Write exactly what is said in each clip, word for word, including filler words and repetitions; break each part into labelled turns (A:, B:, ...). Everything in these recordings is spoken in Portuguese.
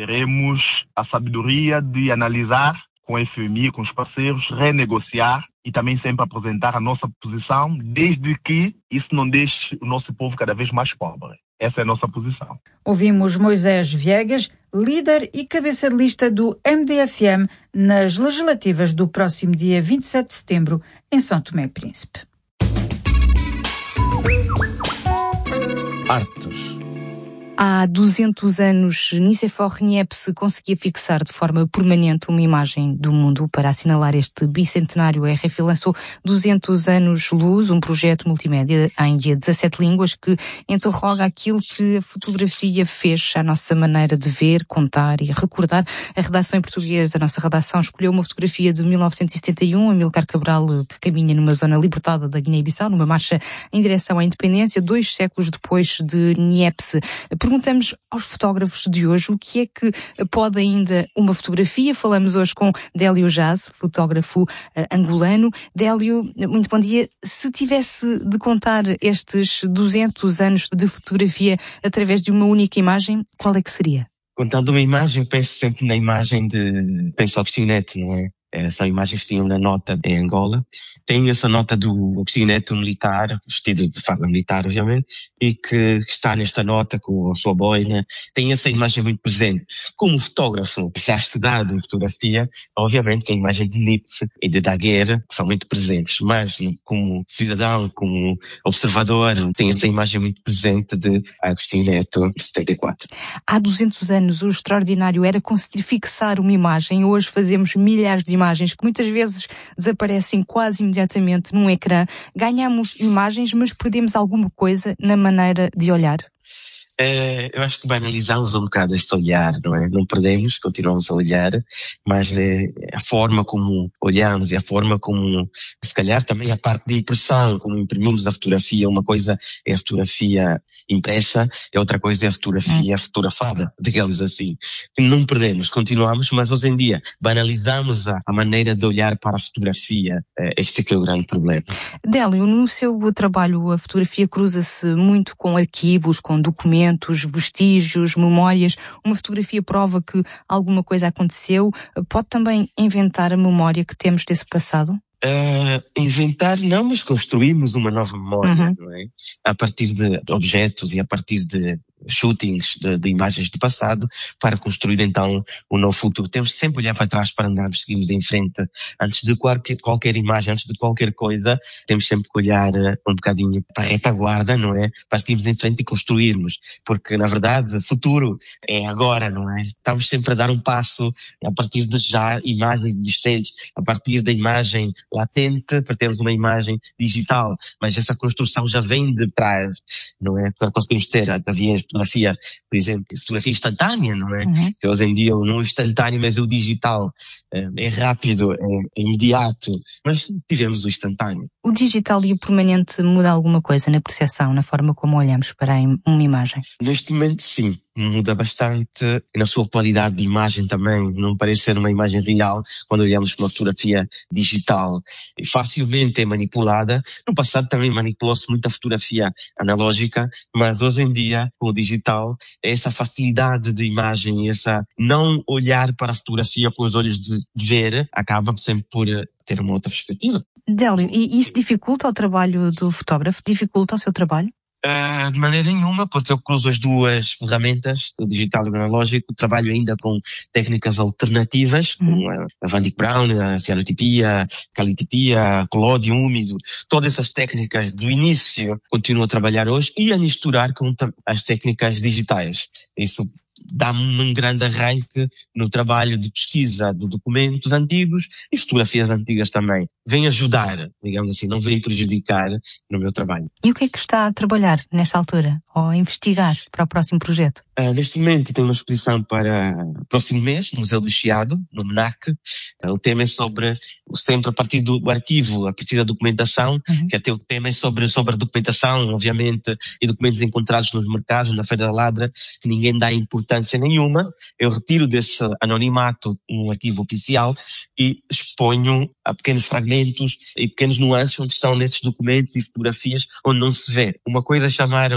A: teremos a sabedoria de analisar com a F M I, com os parceiros, renegociar e também sempre apresentar a nossa posição, desde que isso não deixe o nosso povo cada vez mais pobre. Essa é a nossa posição.
B: Ouvimos Moisés Viegas, líder e cabeça de lista do M D F M nas legislativas do próximo dia vinte e sete de setembro em São Tomé e Príncipe.
C: Artes.
D: Há duzentos anos, Nicéphore Niepce conseguia fixar de forma permanente uma imagem do mundo. Para assinalar este bicentenário, a R F I lançou duzentos anos luz, um projeto multimédia em dezassete línguas que interroga aquilo que a fotografia fez à nossa maneira de ver, contar e recordar. A redação em português, a nossa redação, escolheu uma fotografia de mil novecentos e setenta e um, Amílcar Cabral, que caminha numa zona libertada da Guiné-Bissau, numa marcha em direção à independência, dois séculos depois de Niepce. Perguntamos aos fotógrafos de hoje o que é que pode ainda uma fotografia. Falamos hoje com Délio Jazz, fotógrafo uh, angolano. Délio, muito bom dia. Se tivesse de contar estes duzentos anos de fotografia através de uma única imagem, qual é que seria?
E: Contando uma imagem, penso sempre na imagem de... Penso ao Agostinho Neto, não é? Essa imagem que tinham na nota em Angola. Tem essa nota do Agostinho Neto militar, vestido de farda militar, obviamente, e que está nesta nota com a sua boina. Tem essa imagem muito presente. Como fotógrafo, já estudado em fotografia, obviamente que a imagem de Niepce e de Daguerre são muito presentes, mas como cidadão, como observador, tem essa imagem muito presente de Agostinho Neto, de setenta e quatro.
D: Há duzentos anos, o extraordinário era conseguir fixar uma imagem. Hoje fazemos milhares de imagens que muitas vezes desaparecem quase imediatamente num ecrã. Ganhamos imagens, mas perdemos alguma coisa na maneira de olhar.
E: É, eu acho que banalizamos um bocado este olhar, não é? Não perdemos, continuamos a olhar, mas é, a forma como olhamos e a forma como, se calhar também a parte de impressão, como imprimimos a fotografia. Uma coisa é a fotografia impressa e outra coisa é a fotografia hum. fotografada, digamos assim. Não perdemos, continuamos, mas hoje em dia banalizamos a, a maneira de olhar para a fotografia. É, este é que é o grande problema.
D: Délio, no seu trabalho a fotografia cruza-se muito com arquivos, com documentos, vestígios, memórias. Uma fotografia prova que alguma coisa aconteceu. Pode também inventar a memória que temos desse passado?
E: Uh, inventar não, mas construímos uma nova memória, uhum. não é? A partir de objetos e a partir de shootings de, de imagens do passado para construir então um novo futuro. Temos sempre que olhar para trás para andarmos, seguimos em frente. Antes de qualquer, qualquer imagem, antes de qualquer coisa, temos sempre que olhar um bocadinho para a retaguarda, não é? Para seguirmos em frente e construirmos. Porque, na verdade, o futuro é agora, não é? Estamos sempre a dar um passo a partir de já imagens existentes, a partir da imagem latente para termos uma imagem digital. Mas essa construção já vem de trás, não é? Para conseguirmos ter, havia fotografia, por exemplo, fotografia instantânea, não é? Uhum. Que hoje em dia não é instantâneo, mas é o digital. É rápido, é imediato, mas tivemos o instantâneo.
D: O digital e o permanente muda alguma coisa na percepção, na forma como olhamos para uma imagem?
E: Neste momento, sim. Muda bastante na sua qualidade de imagem também. Não parece ser uma imagem real quando olhamos para uma fotografia digital. Facilmente é manipulada. No passado também manipulou-se muita fotografia analógica, mas hoje em dia, com o digital, essa facilidade de imagem, essa não olhar para a fotografia com os olhos de ver, acaba sempre por ter uma outra perspectiva.
D: Délio, e isso dificulta o trabalho do fotógrafo? Dificulta o seu trabalho?
E: Uh, de maneira nenhuma, porque eu cruzo as duas ferramentas, o digital e o analógico. Trabalho ainda com técnicas alternativas, uhum. como a, a Van Dyck Brown, a cianotipia, a calitipia, a colódio úmido. Todas essas técnicas do início continuo a trabalhar hoje e a misturar com as técnicas digitais. Isso dá-me um grande arranque no trabalho de pesquisa de documentos antigos e fotografias antigas também. Vem ajudar, digamos assim, não vem prejudicar no meu trabalho.
D: E o que é que está a trabalhar nesta altura, ou a investigar para o próximo projeto?
E: Uh, neste momento tenho uma exposição para o próximo mês, no Museu do Chiado, no MNAC. Uh, o tema é sobre, sempre a partir do arquivo, a partir da documentação, uhum. que até o tema é sobre, sobre a documentação, obviamente, e documentos encontrados nos mercados, na Feira da Ladra, que ninguém dá importância nenhuma. Eu retiro desse anonimato um arquivo oficial e exponho a pequenos fragmentos e pequenos nuances onde estão nesses documentos e fotografias onde não se vê. Uma coisa é chamar o documento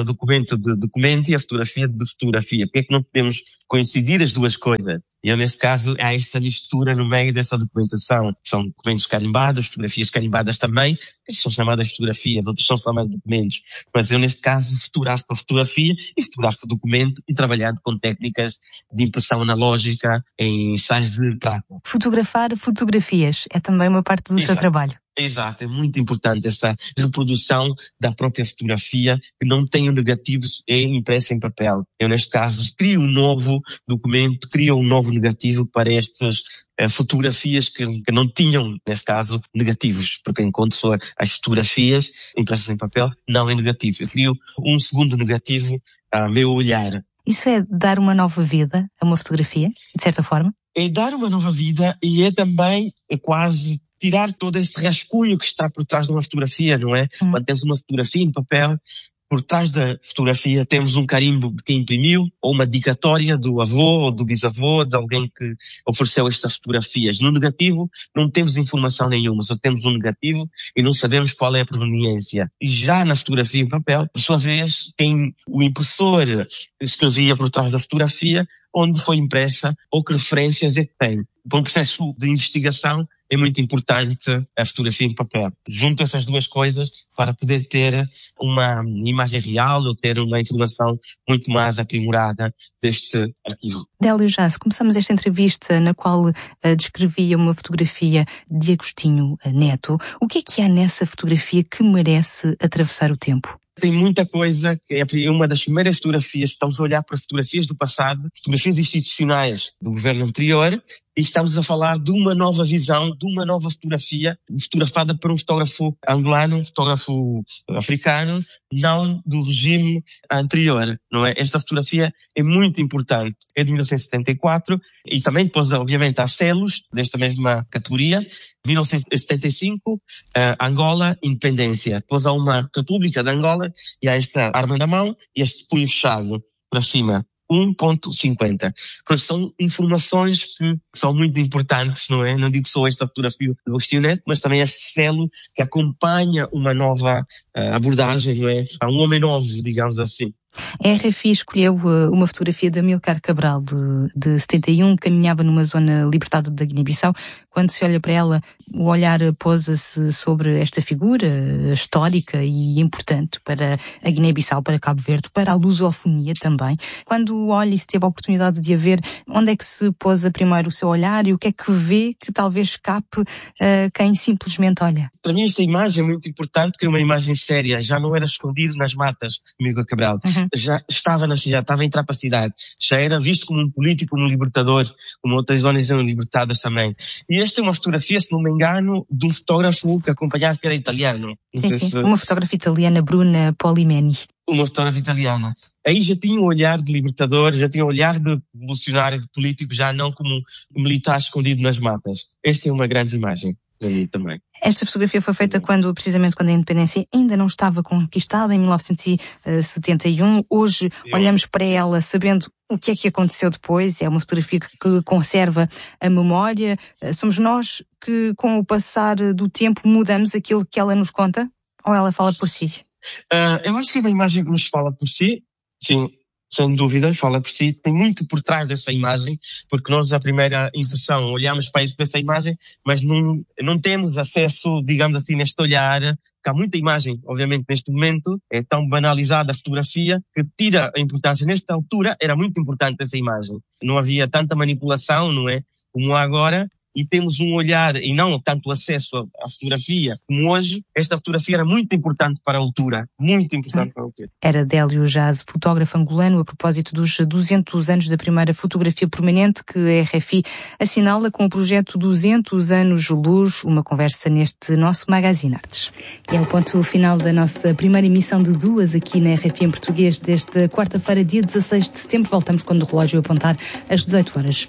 E: documento de documento e a fotografia de fotografia. Por que é que não podemos coincidir as duas coisas? E eu, neste caso, há esta mistura no meio dessa documentação. São documentos carimbados, fotografias carimbadas também, que são chamadas fotografias, outros são chamados documentos. Mas eu, neste caso, fotografo a fotografia e fotografo o documento e trabalhando com técnicas de impressão analógica em sais de prata.
D: Fotografar fotografias é também uma parte do
E: Exato.
D: seu trabalho.
E: Exato, é muito importante essa reprodução da própria fotografia que não tem o negativo impresso em papel. Eu, neste caso, crio um novo documento, crio um novo negativo para estas eh, fotografias que, que não tinham, neste caso, negativos, porque enquanto são as fotografias impressas em papel, não é negativo. Eu crio um segundo negativo a meu olhar.
D: Isso é dar uma nova vida a uma fotografia, de certa forma?
E: É dar uma nova vida e é também é quase tirar todo esse rascunho que está por trás de uma fotografia, não é? Hum. Quando temos uma fotografia em papel, por trás da fotografia temos um carimbo de quem imprimiu, ou uma dedicatória do avô ou do bisavô, de alguém que ofereceu estas fotografias. No negativo, não temos informação nenhuma, só temos um negativo e não sabemos qual é a proveniência. E já na fotografia em papel, por sua vez, tem o impressor escrevia por trás da fotografia, onde foi impressa ou que referências é que tem. Para um processo de investigação, é muito importante a fotografia em papel. Junto essas duas coisas para poder ter uma imagem real ou ter uma informação muito mais aprimorada deste arquivo.
D: Délio Jazz, começamos esta entrevista na qual uh, descrevia uma fotografia de Agostinho Neto. O que é que há nessa fotografia que merece atravessar o tempo?
E: Tem muita coisa, que é uma das primeiras fotografias, estamos a olhar para fotografias do passado, fotografias institucionais do governo anterior, e estamos a falar de uma nova visão, de uma nova fotografia, fotografada por um fotógrafo angolano, um fotógrafo africano, não do regime anterior, não é? Esta fotografia é muito importante, é de mil novecentos e setenta e quatro, e também depois, obviamente, há selos desta mesma categoria, mil novecentos e setenta e cinco, uh, Angola, independência. Depois há uma República de Angola, e há esta arma na mão e este punho fechado para cima. um ponto cinquenta. Porque são informações que são muito importantes, não é? Não digo só esta fotografia do Agostinho Neto, mas também este selo que acompanha uma nova uh, abordagem, não é? Há um homem novo, digamos assim.
D: A R F I escolheu uma fotografia de Amílcar Cabral, de, de setenta e um, que caminhava numa zona libertada da Guiné-Bissau. Quando se olha para ela, o olhar pousa-se sobre esta figura histórica e importante para a Guiné-Bissau, para Cabo Verde, para a lusofonia também. Quando olha e se teve a oportunidade de a ver, onde é que se pousa primeiro o seu olhar e o que é que vê que talvez escape a quem simplesmente olha?
E: Para mim esta imagem é muito importante, porque é uma imagem séria, já não era escondido nas matas, Amílcar Cabral. Uhum. Já estava na cidade, estava a entrar para a cidade, já era visto como um político, como um libertador, como outras zonas eram libertadas também. E esta é uma fotografia, se não me engano, de um fotógrafo que acompanhava, que era italiano.
D: Não sim, sim. Se... Uma fotógrafa italiana, Bruna Polimeni.
E: Uma fotógrafa italiana. Aí já tinha um olhar de libertador, já tinha um olhar de revolucionário, de político, já não como um militar escondido nas matas. Esta é uma grande imagem. Também.
D: Esta fotografia foi feita quando, precisamente quando a independência ainda não estava conquistada, em mil novecentos e setenta e um. Hoje Eu... olhamos para ela sabendo o que é que aconteceu depois. É uma fotografia que conserva a memória. Somos nós que, com o passar do tempo, mudamos aquilo que ela nos conta? Ou ela fala por si?
E: Uh, eu acho que é uma imagem que nos fala por si. Sim. Sem dúvida, fala por si, tem muito por trás dessa imagem, porque nós, à primeira impressão, olhamos para essa imagem, mas não, não temos acesso, digamos assim, neste olhar, porque há muita imagem, obviamente, neste momento, é tão banalizada a fotografia, que tira a importância. Nesta altura, era muito importante essa imagem. Não havia tanta manipulação, não é? Como há agora. E temos um olhar, e não tanto acesso à fotografia como hoje, esta fotografia era muito importante para a altura, muito importante para a altura.
D: Era Délio Jazz, fotógrafo angolano, a propósito dos duzentos anos da primeira fotografia permanente que a R F I assinala com o projeto duzentos anos Luz, uma conversa neste nosso Magazine Artes. E é o ponto final da nossa primeira emissão de duas aqui na R F I em português desta quarta-feira, dia dezasseis de setembro. Voltamos quando o relógio apontar às dezoito horas.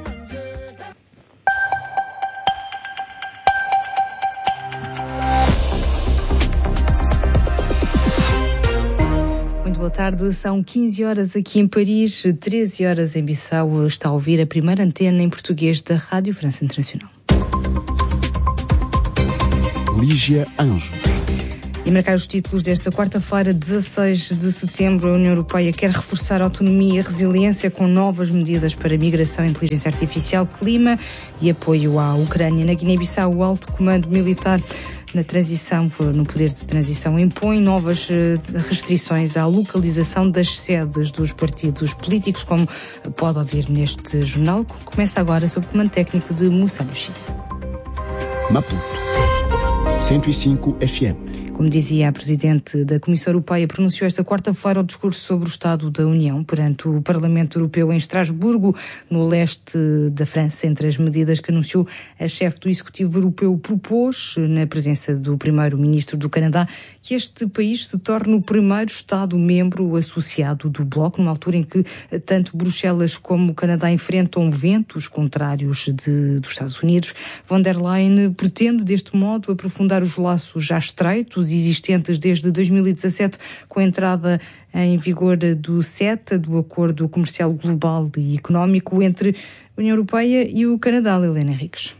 D: Boa tarde, são quinze horas aqui em Paris, treze horas em Bissau. Está a ouvir a primeira antena em português da Rádio França Internacional.
C: Lígia Anjos.
D: E marcar os títulos desta quarta-feira, dezasseis de setembro, a União Europeia quer reforçar a autonomia e a resiliência com novas medidas para migração, inteligência artificial, clima e apoio à Ucrânia. Na Guiné-Bissau, o alto comando militar na transição, no poder de transição, impõe novas restrições à localização das sedes dos partidos políticos, como pode ouvir neste jornal, que começa agora sob o comando técnico de Moussa Luchina.
C: Maputo, cento e cinco F M.
D: Como dizia a Presidente da Comissão Europeia, pronunciou esta quarta-feira o discurso sobre o Estado da União perante o Parlamento Europeu em Estrasburgo, no leste da França. Entre as medidas que anunciou, a chefe do Executivo Europeu propôs, na presença do Primeiro-Ministro do Canadá, que este país se torne o primeiro Estado-membro associado do Bloco, numa altura em que tanto Bruxelas como o Canadá enfrentam ventos contrários de, dos Estados Unidos. Von der Leyen pretende, deste modo, aprofundar os laços já estreitos existentes desde dois mil e dezassete, com a entrada em vigor do CETA, do Acordo Comercial Global e Económico entre a União Europeia e o Canadá. Helena Henriques.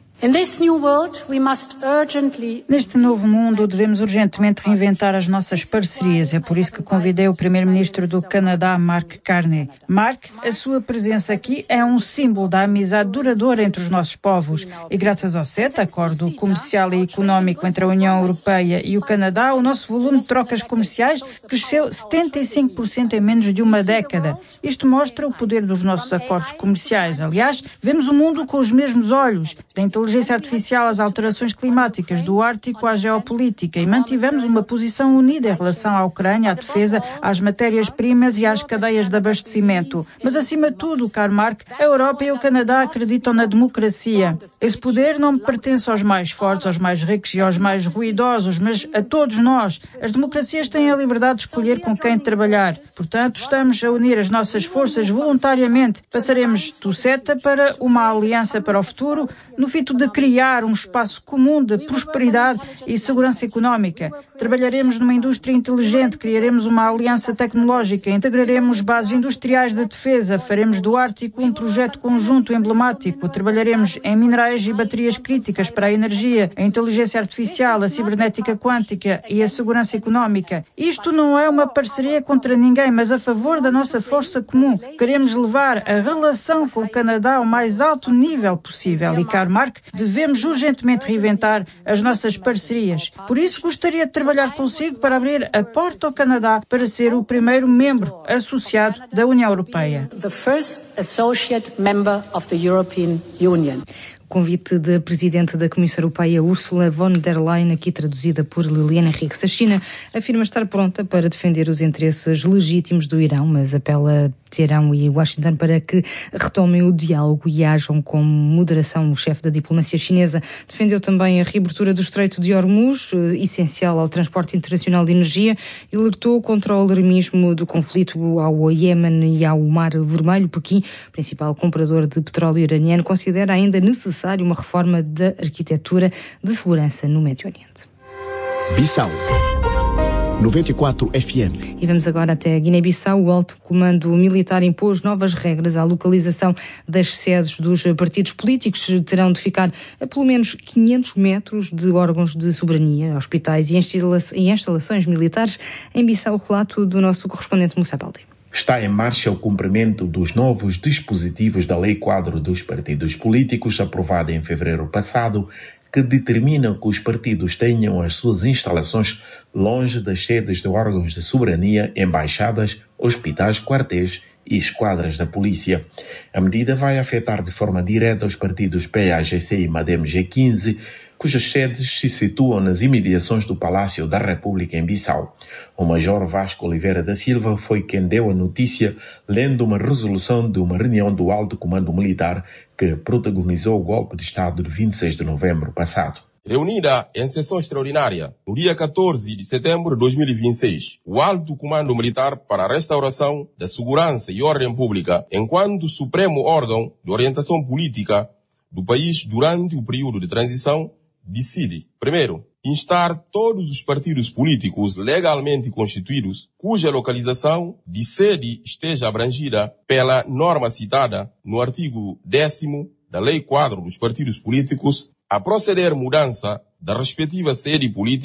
B: Neste novo mundo, devemos urgentemente reinventar as nossas parcerias. É por isso que convidei o primeiro-ministro do Canadá, Mark Carney. Mark, a sua presença aqui é um símbolo da amizade duradoura entre os nossos povos. E graças ao CETA, Acordo Comercial e Económico entre a União Europeia e o Canadá, o nosso volume de trocas comerciais cresceu setenta e cinco por cento em menos de uma década. Isto mostra o poder dos nossos acordos comerciais. Aliás, vemos o mundo com os mesmos olhos. Da inteligência artificial às alterações climáticas, do Ártico à geopolítica, e mantivemos uma posição unida em relação à Ucrânia, à defesa, às matérias-primas e às cadeias de abastecimento. Mas, acima de tudo, caro Mark, a Europa e o Canadá acreditam na democracia. Esse poder não pertence aos mais fortes, aos mais ricos e aos mais ruidosos, mas a todos nós. As democracias têm a liberdade de escolher com quem trabalhar. Portanto, estamos a unir as nossas forças voluntariamente. Passaremos do CETA para uma aliança para o futuro, no fito de criar um espaço comum de prosperidade e segurança económica. Trabalharemos numa indústria inteligente, criaremos uma aliança tecnológica, integraremos bases industriais de defesa, faremos do Ártico um projeto conjunto emblemático, trabalharemos em minerais e baterias críticas para a energia, a inteligência artificial, a cibernética quântica e a segurança económica. Isto não é uma parceria contra ninguém, mas a favor da nossa força comum. Queremos levar a relação com o Canadá ao mais alto nível possível e, caro Mark, devemos urgentemente reinventar as nossas parcerias. Por isso, gostaria de trabalhar consigo para abrir a porta ao Canadá para ser o primeiro membro associado da União Europeia.
D: The first associate member of the European Union. Convite da Presidente da Comissão Europeia, Ursula von der Leyen, aqui traduzida por Liliana Henriques. A China afirma estar pronta para defender os interesses legítimos do Irão, mas apela a Teherão e Washington para que retomem o diálogo e ajam com moderação. O chefe da diplomacia chinesa defendeu também a reabertura do Estreito de Hormuz, essencial ao transporte internacional de energia, e alertou contra o alarmismo do conflito ao Iêmen e ao Mar Vermelho. Pequim, principal comprador de petróleo iraniano, considera ainda necessário uma reforma da arquitetura de segurança no Médio Oriente.
C: Bissau, noventa e quatro F M.
D: E vamos agora até a Guiné-Bissau. O alto comando militar impôs novas regras à localização das sedes dos partidos políticos. Terão de ficar a pelo menos quinhentos metros de órgãos de soberania, hospitais e instalações militares. Em Bissau, o relato do nosso correspondente Moussa Baldi.
F: Está em marcha o cumprimento dos novos dispositivos da Lei Quadro dos Partidos Políticos, aprovada em fevereiro passado, que determina que os partidos tenham as suas instalações longe das sedes de órgãos de soberania, embaixadas, hospitais, quartéis e esquadras da polícia. A medida vai afetar de forma direta os partidos P A G C e MADEM G quinze, cujas sedes se situam nas imediações do Palácio da República em Bissau. O Major Vasco Oliveira da Silva foi quem deu a notícia, lendo uma resolução de uma reunião do Alto Comando Militar que protagonizou o golpe de Estado de vinte e seis de novembro passado.
G: Reunida em sessão extraordinária no dia catorze de setembro de dois mil e vinte e seis, o Alto Comando Militar para a Restauração da Segurança e Ordem Pública, enquanto supremo órgão de orientação política do país durante o período de transição, decide, primeiro, instar todos os partidos políticos legalmente constituídos, cuja localização de sede esteja abrangida pela norma citada no artigo décimo da Lei Quadro dos Partidos Políticos, a proceder mudança da respectiva sede política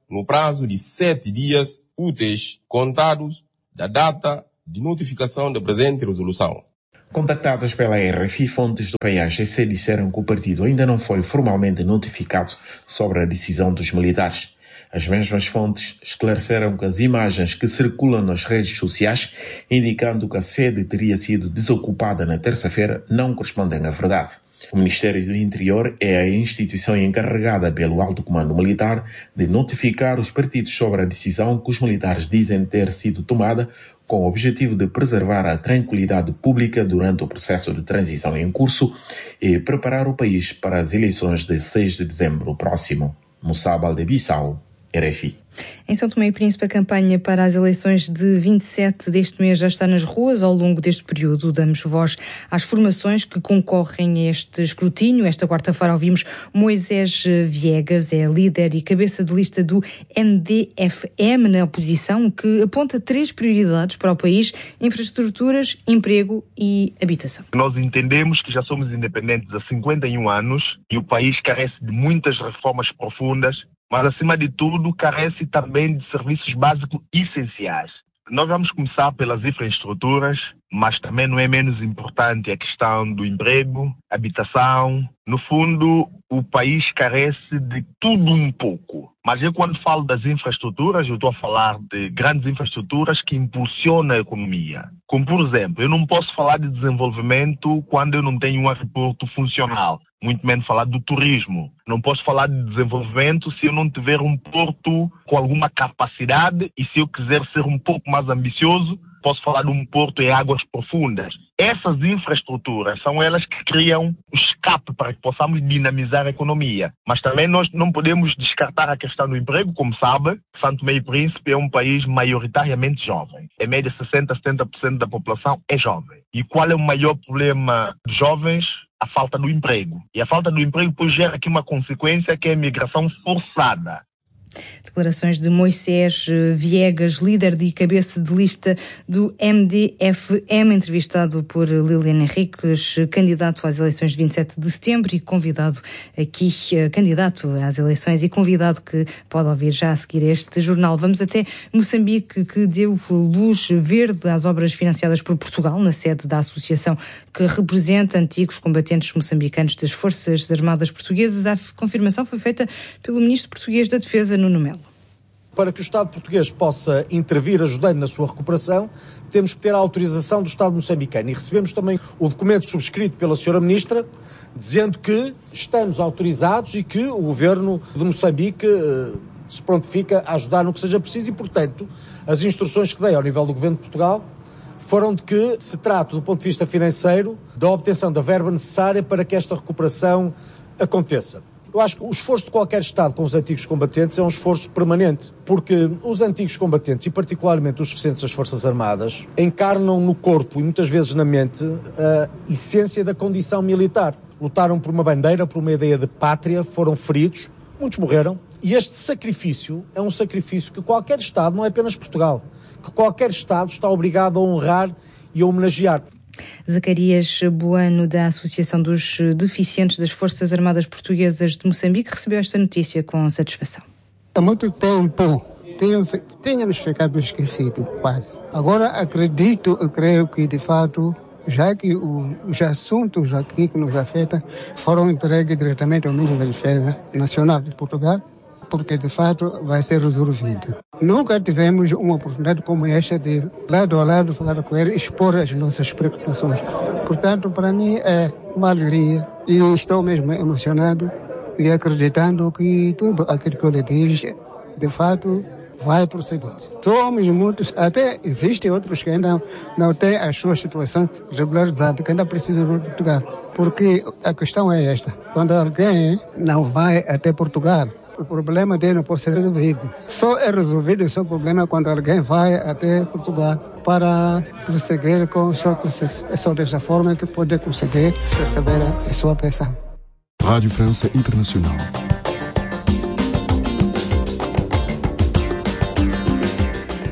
G: no prazo de sete dias úteis contados da data de notificação da presente resolução.
F: Contactadas pela R F I, fontes do P A G C disseram que o partido ainda não foi formalmente notificado sobre a decisão dos militares. As mesmas fontes esclareceram que as imagens que circulam nas redes sociais, indicando que a sede teria sido desocupada na terça-feira, não correspondem à verdade. O Ministério do Interior é a instituição encarregada pelo Alto Comando Militar de notificar os partidos sobre a decisão que os militares dizem ter sido tomada com o objetivo de preservar a tranquilidade pública durante o processo de transição em curso e preparar o país para as eleições de seis de dezembro próximo. Moussa Baldebissau, R F I.
D: Em São Tomé e Príncipe, a campanha para as eleições de vinte e sete deste mês já está nas ruas. Ao longo deste período, damos voz às formações que concorrem a este escrutínio. Esta quarta-feira ouvimos Moisés Viegas, é líder e cabeça de lista do M D F M na oposição, que aponta três prioridades para o país: infraestruturas, emprego e habitação.
A: Nós entendemos que já somos independentes há cinquenta e um anos e o país carece de muitas reformas profundas, mas, acima de tudo, carece também de serviços básicos essenciais. Nós vamos começar pelas infraestruturas, mas também não é menos importante a questão do emprego, habitação. No fundo, o país carece de tudo um pouco. Mas eu, quando falo das infraestruturas, eu estou a falar de grandes infraestruturas que impulsionam a economia. Como, por exemplo, eu não posso falar de desenvolvimento quando eu não tenho um aeroporto funcional. Muito menos falar do turismo. Não posso falar de desenvolvimento se eu não tiver um porto com alguma capacidade, e se eu quiser ser um pouco mais ambicioso, posso falar de um porto em águas profundas. Essas infraestruturas são elas que criam o escape para que possamos dinamizar a economia. Mas também nós não podemos descartar a questão do emprego. Como sabe, São Tomé e Príncipe é um país maioritariamente jovem. Em média, sessenta a setenta por cento da população é jovem. E qual é o maior problema dos jovens? A falta do emprego. E a falta do emprego depois gera aqui uma consequência, que é a migração forçada.
D: Declarações de Moisés Viegas, líder e cabeça de lista do M D F M, entrevistado por Liliana Henriques, candidato às eleições de vinte e sete de setembro e convidado aqui, candidato às eleições e convidado que pode ouvir já a seguir este jornal. Vamos até Moçambique, que deu luz verde às obras financiadas por Portugal na sede da associação que representa antigos combatentes moçambicanos das Forças Armadas Portuguesas. A confirmação foi feita pelo ministro português da Defesa, Nuno Melo.
H: Para que o Estado português possa intervir ajudando na sua recuperação, temos que ter a autorização do Estado moçambicano. E recebemos também o documento subscrito pela senhora Ministra, dizendo que estamos autorizados e que o Governo de Moçambique eh, se prontifica a ajudar no que seja preciso e, portanto, as instruções que dei ao nível do Governo de Portugal foram de que se trata, do ponto de vista financeiro, da obtenção da verba necessária para que esta recuperação aconteça. Eu acho que o esforço de qualquer Estado com os antigos combatentes é um esforço permanente, porque os antigos combatentes, e particularmente os recentes das Forças Armadas, encarnam no corpo e muitas vezes na mente a essência da condição militar. Lutaram por uma bandeira, por uma ideia de pátria, foram feridos, muitos morreram, e este sacrifício é um sacrifício que qualquer Estado, não é apenas Portugal, que qualquer Estado está obrigado a honrar e a homenagear.
D: Zacarias Bueno, da Associação dos Deficientes das Forças Armadas Portuguesas de Moçambique, recebeu esta notícia com satisfação.
I: Há muito tempo tínhamos ficado esquecidos, quase. Agora acredito, eu creio que de fato, já que os assuntos aqui que nos afetam foram entregues diretamente ao Ministro da Defesa Nacional de Portugal, porque de fato vai ser resolvido. Nunca tivemos uma oportunidade como esta de, lado a lado, falar com ele, expor as nossas preocupações. Portanto, para mim é uma alegria e eu estou mesmo emocionado e acreditando que tudo aquilo que ele diz, de fato, vai prosseguir. Somos muitos, até existem outros que ainda não têm as suas situações regularizadas, que ainda precisam de Portugal. Porque a questão é esta, quando alguém não vai até Portugal, o problema dele não pode ser resolvido. Só é resolvido esse problema quando alguém vai até Portugal para prosseguir com só, só dessa forma que pode conseguir receber a sua pensão.
C: Rádio França Internacional.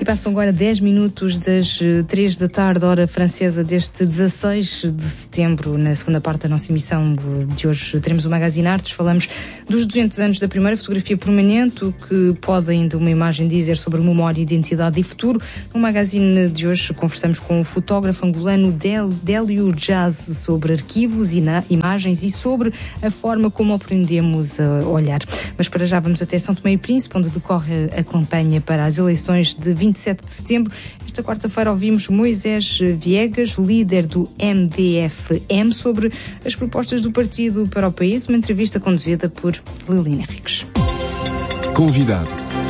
D: E passam agora dez minutos das três da tarde, hora francesa, deste dezasseis de setembro. Na segunda parte da nossa emissão de hoje teremos o Magazine Artes. Falamos dos duzentos anos da primeira fotografia permanente, o que pode ainda uma imagem dizer sobre memória, identidade e futuro. No Magazine de hoje conversamos com o fotógrafo angolano Del, Délio Jazz sobre arquivos e na, imagens e sobre a forma como aprendemos a olhar. Mas para já vamos até São Tomé e Príncipe, onde decorre a campanha para as eleições de vinte e sete de setembro. Esta quarta-feira ouvimos Moisés Viegas, líder do M D F M, sobre as propostas do partido para o país. Uma entrevista conduzida por Liliana Henriques.
C: Convidado.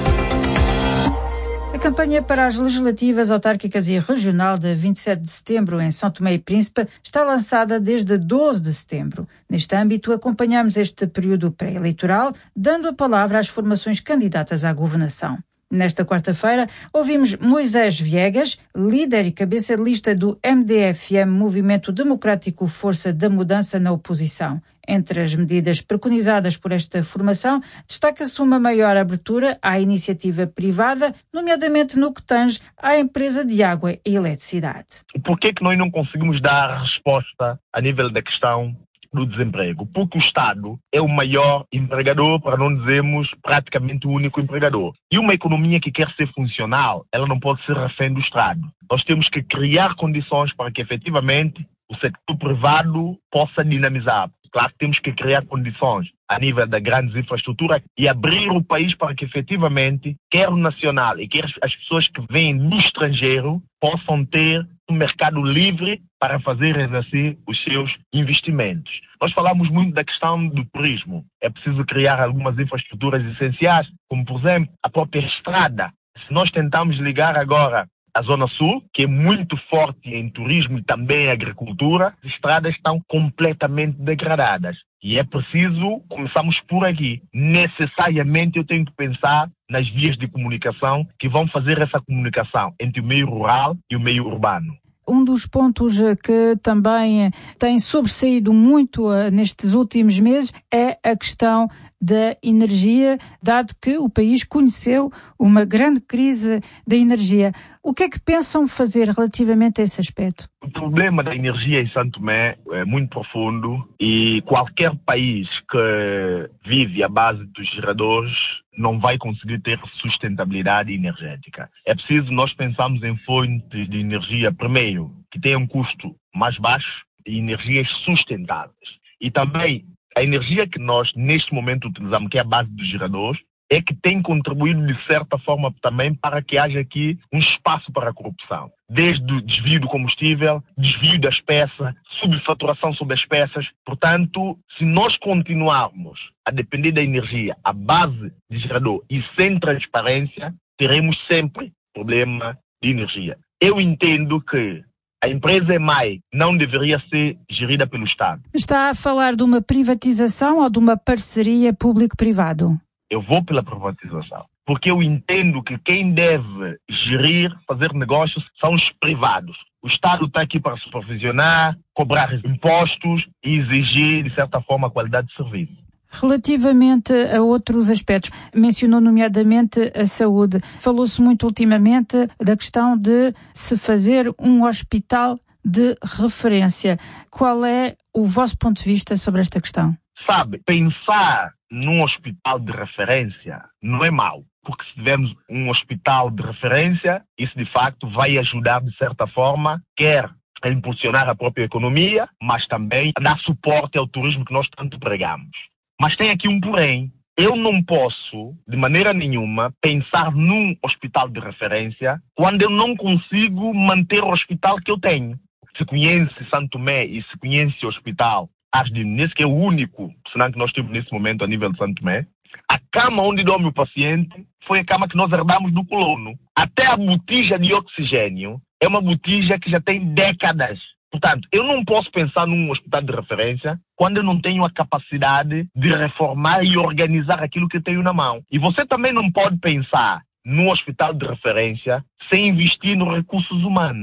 B: A campanha para as legislativas autárquicas e regional de vinte e sete de setembro em São Tomé e Príncipe está lançada desde doze de setembro. Neste âmbito, acompanhamos este período pré-eleitoral, dando a palavra às formações candidatas à governação. Nesta quarta-feira, ouvimos Moisés Viegas, líder e cabeça de lista do M D F M, Movimento Democrático Força da Mudança na oposição. Entre as medidas preconizadas por esta formação, destaca-se uma maior abertura à iniciativa privada, nomeadamente no que tange à empresa de água e eletricidade.
A: Por que que nós não conseguimos dar resposta a nível da questão do desemprego? Porque o Estado é o maior empregador, para não dizermos praticamente o único empregador. E uma economia que quer ser funcional, ela não pode ser refém do Estado. Nós temos que criar condições para que efetivamente o setor privado possa dinamizar. Claro que temos que criar condições a nível da grandes infraestruturas e abrir o país para que efetivamente, quer o nacional e quer as pessoas que vêm do estrangeiro, possam ter um mercado livre para fazerem assim os seus investimentos. Nós falamos muito da questão do turismo. É preciso criar algumas infraestruturas essenciais, como por exemplo a própria estrada. Se nós tentarmos ligar agora a Zona Sul, que é muito forte em turismo e também em agricultura, as estradas estão completamente degradadas. E é preciso começarmos por aqui. Necessariamente eu tenho que pensar nas vias de comunicação que vão fazer essa comunicação entre o meio rural e o meio urbano.
B: Um dos pontos que também tem sobressaído muito nestes últimos meses é a questão da energia, dado que o país conheceu uma grande crise da energia. O que é que pensam fazer relativamente a esse aspecto?
A: O problema da energia em São Tomé é muito profundo e qualquer país que vive à base dos geradores não vai conseguir ter sustentabilidade energética. É preciso nós pensarmos em fontes de energia, primeiro, que tenham um custo mais baixo e energias sustentáveis. E também a energia que nós neste momento utilizamos, que é a base dos geradores, é que tem contribuído de certa forma também para que haja aqui um espaço para a corrupção. Desde o desvio do combustível, desvio das peças, subfaturação sobre as peças. Portanto, se nós continuarmos a depender da energia à base de gerador e sem transparência, teremos sempre problema de energia. Eu entendo que a empresa EMAI não deveria ser gerida pelo Estado.
B: Está a falar de uma privatização ou de uma parceria público-privado?
A: Eu vou pela privatização, porque eu entendo que quem deve gerir, fazer negócios, são os privados. O Estado está aqui para supervisionar, cobrar impostos e exigir, de certa forma, a qualidade de serviço.
B: Relativamente a outros aspectos, mencionou nomeadamente a saúde. Falou-se muito ultimamente da questão de se fazer um hospital de referência. Qual é o vosso ponto de vista sobre esta questão?
A: Sabe, pensar num hospital de referência não é mau, porque se tivermos um hospital de referência, isso de facto vai ajudar de certa forma, quer a impulsionar a própria economia, mas também a dar suporte ao turismo que nós tanto pregamos. Mas tem aqui um porém. Eu não posso, de maneira nenhuma, pensar num hospital de referência quando eu não consigo manter o hospital que eu tenho. Se conhece São Tomé e se conhece o hospital Ars de Menezes, que é o único, senão que nós temos nesse momento a nível de São Tomé, a cama onde dorme o paciente foi a cama que nós herdamos do colono. Até a botija de oxigênio é uma botija que já tem décadas. Portanto, eu não posso pensar num hospital de referência quando eu não tenho a capacidade de reformar e organizar aquilo que eu tenho na mão. E você também não pode pensar num hospital de referência sem investir nos recursos humanos.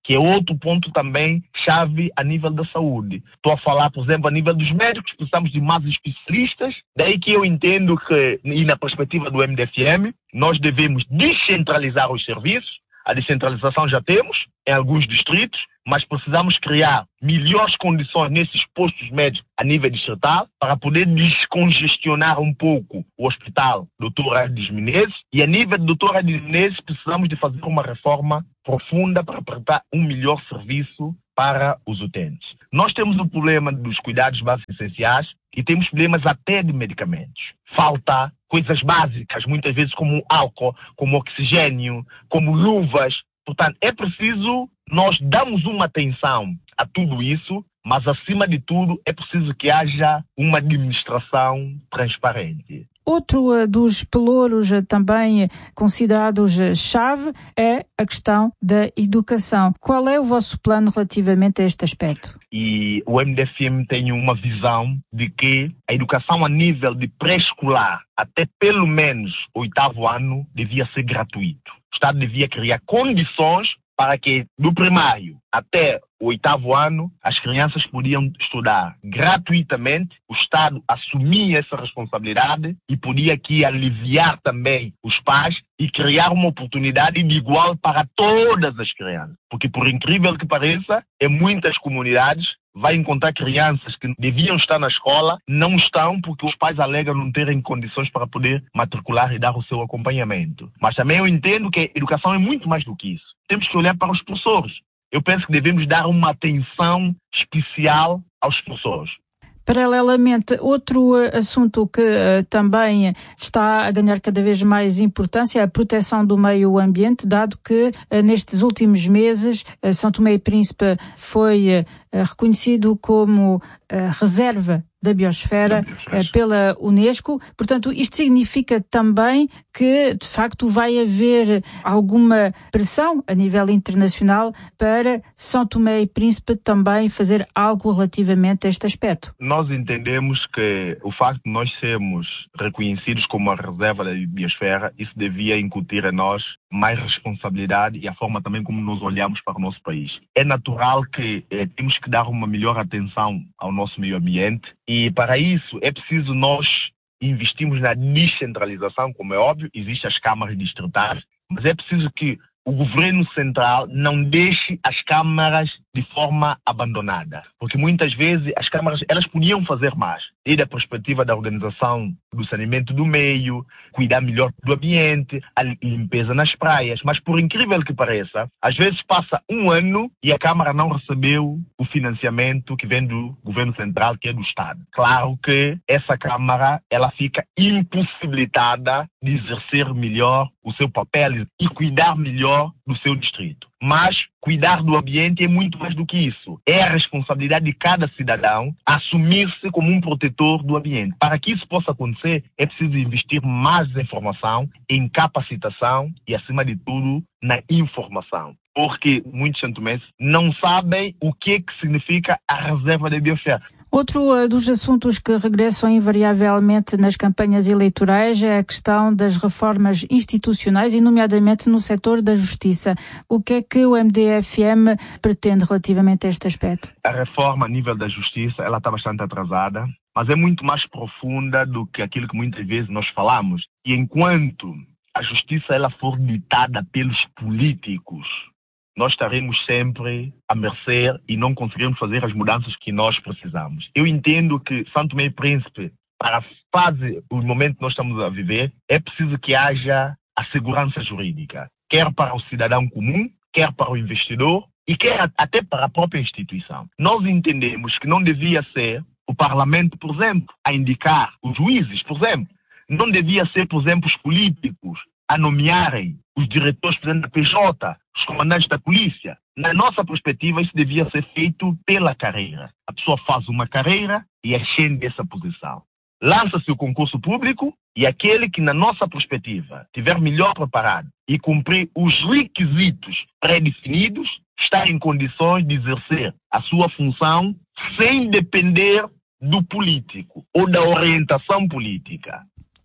A: que é outro ponto também chave a nível da saúde. Estou a falar, por exemplo, a nível dos médicos, precisamos de mais especialistas, daí que eu entendo que, e na perspectiva do M D F M, nós devemos descentralizar os serviços. A descentralização já temos em alguns distritos, mas precisamos criar melhores condições nesses postos médicos a nível distrital para poder descongestionar um pouco o hospital doutor Aires Menezes. E a nível do doutor Aires Menezes precisamos de fazer uma reforma profunda para prestar um melhor serviço para os utentes. Nós temos o problema dos cuidados básicos essenciais e temos problemas até de medicamentos. Falta coisas básicas, muitas vezes como álcool, como oxigênio, como luvas. Portanto, é preciso nós darmos uma atenção a tudo isso, mas acima de tudo é preciso que haja uma administração transparente.
B: Outro uh, dos pelouros uh, também considerados uh, chave é a questão da educação. Qual é o vosso plano relativamente a este aspecto?
A: E o M D F M tem uma visão de que a educação a nível de pré-escolar até pelo menos o oitavo ano devia ser gratuito. O Estado devia criar condições para que do primário até o oitavo ano as crianças podiam estudar gratuitamente, o Estado assumia essa responsabilidade e podia aqui aliviar também os pais e criar uma oportunidade de igual para todas as crianças. Porque por incrível que pareça, em muitas comunidades vai encontrar crianças que deviam estar na escola, não estão porque os pais alegam não terem condições para poder matricular e dar o seu acompanhamento. Mas também eu entendo que a educação é muito mais do que isso. Temos que olhar para os professores. Eu penso que devemos dar uma atenção especial aos professores.
B: Paralelamente, outro assunto que uh, também está a ganhar cada vez mais importância é a proteção do meio ambiente, dado que uh, nestes últimos meses uh, São Tomé e Príncipe foi uh, reconhecido como uh, reserva da biosfera uh, pela Unesco. Portanto, isto significa também que, de facto, vai haver alguma pressão a nível internacional para São Tomé e Príncipe também fazer algo relativamente a este aspecto.
A: Nós entendemos que o facto de nós sermos reconhecidos como a reserva da biosfera, isso devia incutir a nós mais responsabilidade e a forma também como nós olhamos para o nosso país. É natural que eh, temos que dar uma melhor atenção ao nosso meio ambiente e para isso é preciso nós investirmos na descentralização, como é óbvio, existem as câmaras distritais, mas é preciso que o governo central não deixe as câmaras de forma abandonada. Porque muitas vezes as câmaras elas podiam fazer mais. Desde a perspectiva da organização do saneamento do meio, cuidar melhor do ambiente, a limpeza nas praias. Mas por incrível que pareça, às vezes passa um ano e a Câmara não recebeu o financiamento que vem do governo central, que é do Estado. Claro que essa Câmara ela fica impossibilitada de exercer melhor o seu papel e cuidar melhor do seu distrito. Mas cuidar do ambiente é muito mais do que isso. É a responsabilidade de cada cidadão assumir-se como um protetor do ambiente. Para que isso possa acontecer, é preciso investir mais em formação, em capacitação e, acima de tudo, na informação. Porque muitos santomenses não sabem o que é que significa a reserva da biosfera.
B: Outro uh, dos assuntos que regressam invariavelmente nas campanhas eleitorais é a questão das reformas institucionais e, nomeadamente, no setor da justiça. O que é que o M D F M pretende relativamente a este aspecto?
A: A reforma a nível da justiça ela está bastante atrasada, mas é muito mais profunda do que aquilo que muitas vezes nós falamos. E enquanto a justiça ela for ditada pelos políticos, nós estaremos sempre a mercê e não conseguiremos fazer as mudanças que nós precisamos. Eu entendo que São Tomé e Príncipe, para a fase, o momento que nós estamos a viver, é preciso que haja a segurança jurídica, quer para o cidadão comum, quer para o investidor e quer até para a própria instituição. Nós entendemos que não devia ser o Parlamento, por exemplo, a indicar os juízes, por exemplo. Não devia ser, por exemplo, os políticos a nomearem os diretores, por exemplo, da P J, os comandantes da polícia. Na nossa perspectiva, isso devia ser feito pela carreira. A pessoa faz uma carreira e ascende essa posição. Lança-se o concurso público e aquele que, na nossa perspectiva, estiver melhor preparado e cumprir os requisitos pré-definidos, está em condições de exercer a sua função sem depender do político ou da orientação política.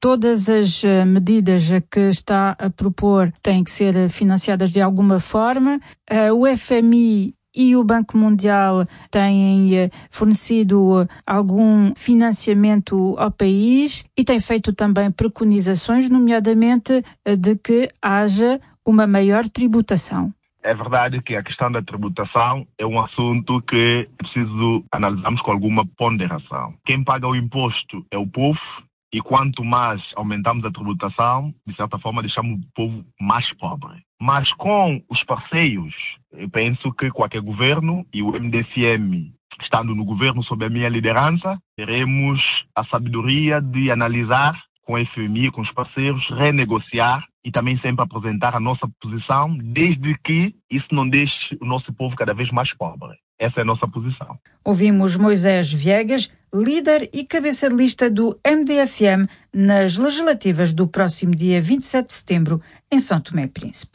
B: todas as medidas que está a propor têm que ser financiadas de alguma forma. O F M I e o Banco Mundial têm fornecido algum financiamento ao país e têm feito também preconizações, nomeadamente de que haja uma maior tributação.
A: É verdade que a questão da tributação é um assunto que é preciso analisarmos com alguma ponderação. Quem paga o imposto é o povo e quanto mais aumentamos a tributação, de certa forma deixamos o povo mais pobre. Mas com os parceiros, eu penso que qualquer governo e o M D F M, estando no governo sob a minha liderança, teremos a sabedoria de analisar com o F M I, com os parceiros, renegociar e também sempre apresentar a nossa posição, desde que isso não deixe o nosso povo cada vez mais pobre. Essa é a nossa posição.
B: Ouvimos Moisés Viegas, líder e cabeça de lista do M D F M nas legislativas do próximo dia vinte e sete de setembro em São Tomé e Príncipe.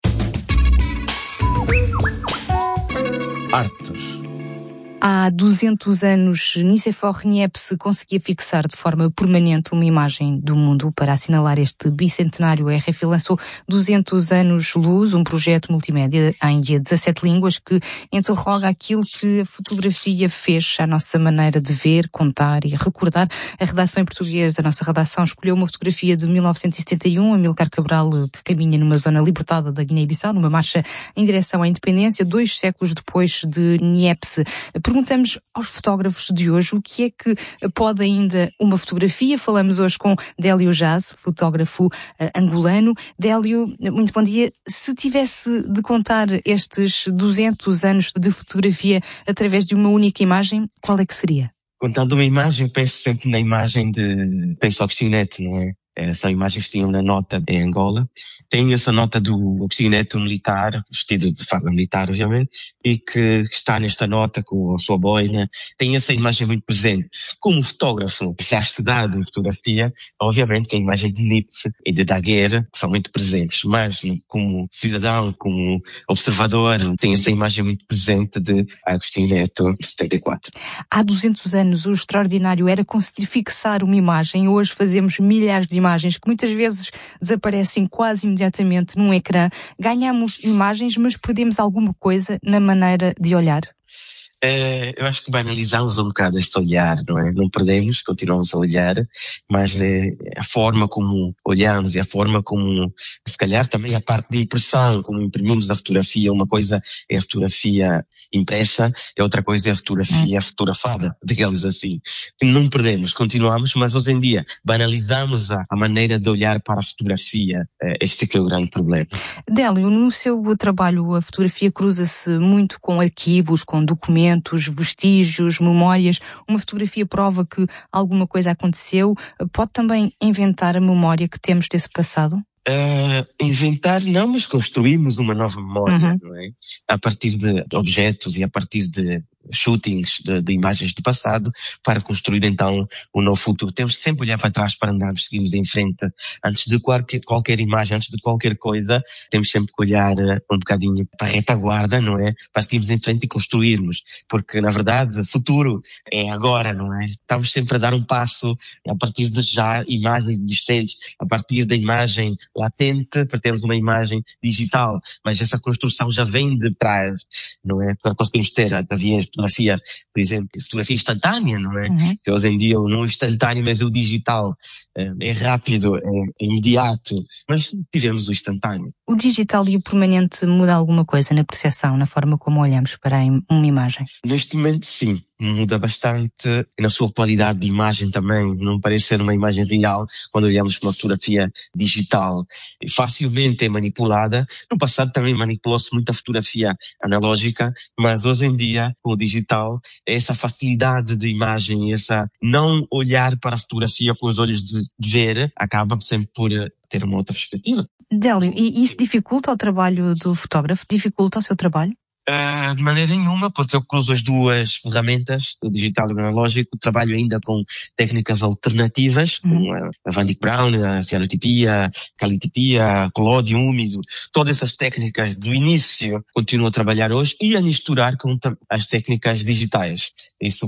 C: Artes.
D: Há duzentos anos, Nicéphore Niepce conseguia fixar de forma permanente uma imagem do mundo. Para assinalar este bicentenário, a R F I lançou duzentos anos luz, um projeto multimédia em dezassete línguas que interroga aquilo que a fotografia fez à nossa maneira de ver, contar e recordar. A redação em português da nossa redação escolheu uma fotografia de mil novecentos e setenta e um, Amílcar Cabral, que caminha numa zona libertada da Guiné-Bissau, numa marcha em direção à independência, dois séculos depois de Niepce. Perguntamos aos fotógrafos de hoje o que é que pode ainda uma fotografia. Falamos hoje com Délio Jazz, fotógrafo uh, angolano. Délio, muito bom dia. Se tivesse de contar estes duzentos anos de fotografia através de uma única imagem, qual é que seria?
E: Contando uma imagem, penso sempre na imagem de... Penso ao Agostinho Neto, não é? São imagens que tinham na nota em Angola. Tem essa nota do Agostinho Neto militar, vestido de farda militar, obviamente, e que está nesta nota com a sua boina. Tem essa imagem muito presente. Como fotógrafo, já estudado em fotografia, obviamente que a imagem de Niepce e de Daguerre são muito presentes, mas como cidadão, como observador, tem essa imagem muito presente de Agostinho Neto, de setenta e quatro.
D: Há duzentos anos, o extraordinário era conseguir fixar uma imagem. Hoje fazemos milhares de imagens imagens que muitas vezes desaparecem quase imediatamente num ecrã. Ganhamos imagens, mas perdemos alguma coisa na maneira de olhar.
E: É, eu acho que banalizamos um bocado este olhar, não é? Não perdemos, continuamos a olhar, mas é, a forma como olhamos e a forma como, se calhar também a parte de impressão, como imprimimos a fotografia, uma coisa é a fotografia impressa e outra coisa é a fotografia fotografada, digamos assim. Não perdemos, continuamos, mas hoje em dia banalizamos a, a maneira de olhar para a fotografia. Este é que é o grande problema.
D: Délio, no seu trabalho a fotografia cruza-se muito com arquivos, com documentos, vestígios, memórias. Uma fotografia prova que alguma coisa aconteceu. Pode também inventar a memória que temos desse passado?
E: Uh, inventar não, mas construímos uma nova memória, uhum. não é? A partir de objetos e a partir de shootings de, de imagens do passado para construir então um novo futuro. Temos que sempre olhar para trás para andarmos, seguirmos em frente. Antes de qualquer, qualquer imagem, antes de qualquer coisa, temos sempre que olhar um bocadinho para a retaguarda, não é? Para seguirmos em frente e construirmos. Porque, na verdade, o futuro é agora, não é? Estamos sempre a dar um passo a partir de já imagens existentes, a partir da imagem latente para termos uma imagem digital. Mas essa construção já vem de trás, não é? Para conseguirmos ter, havia fotografia, por exemplo, fotografia instantânea, não é? Uhum. Que hoje em dia não é instantâneo, mas é o digital. É, é rápido, é, é imediato, mas tivemos o instantâneo.
D: O digital e o permanente muda alguma coisa na percepção, na forma como olhamos para uma imagem?
E: Neste momento, sim. Muda bastante na sua qualidade de imagem também. Não parece ser uma imagem real quando olhamos para uma fotografia digital. Facilmente é manipulada. No passado também manipulou-se muita fotografia analógica, mas hoje em dia, com o digital, essa facilidade de imagem, essa não olhar para a fotografia com os olhos de ver, acaba sempre por ter uma outra perspectiva.
D: Délio, e isso dificulta o trabalho do fotógrafo? Dificulta o seu trabalho?
E: Uh, de maneira nenhuma, porque eu cruzo as duas ferramentas, o digital e o analógico. Trabalho ainda com técnicas alternativas, uhum. como a Van Dyck Brown, a cianotipia, a calitipia, a colódio úmido. Todas essas técnicas do início continuo a trabalhar hoje e a misturar com as técnicas digitais. Isso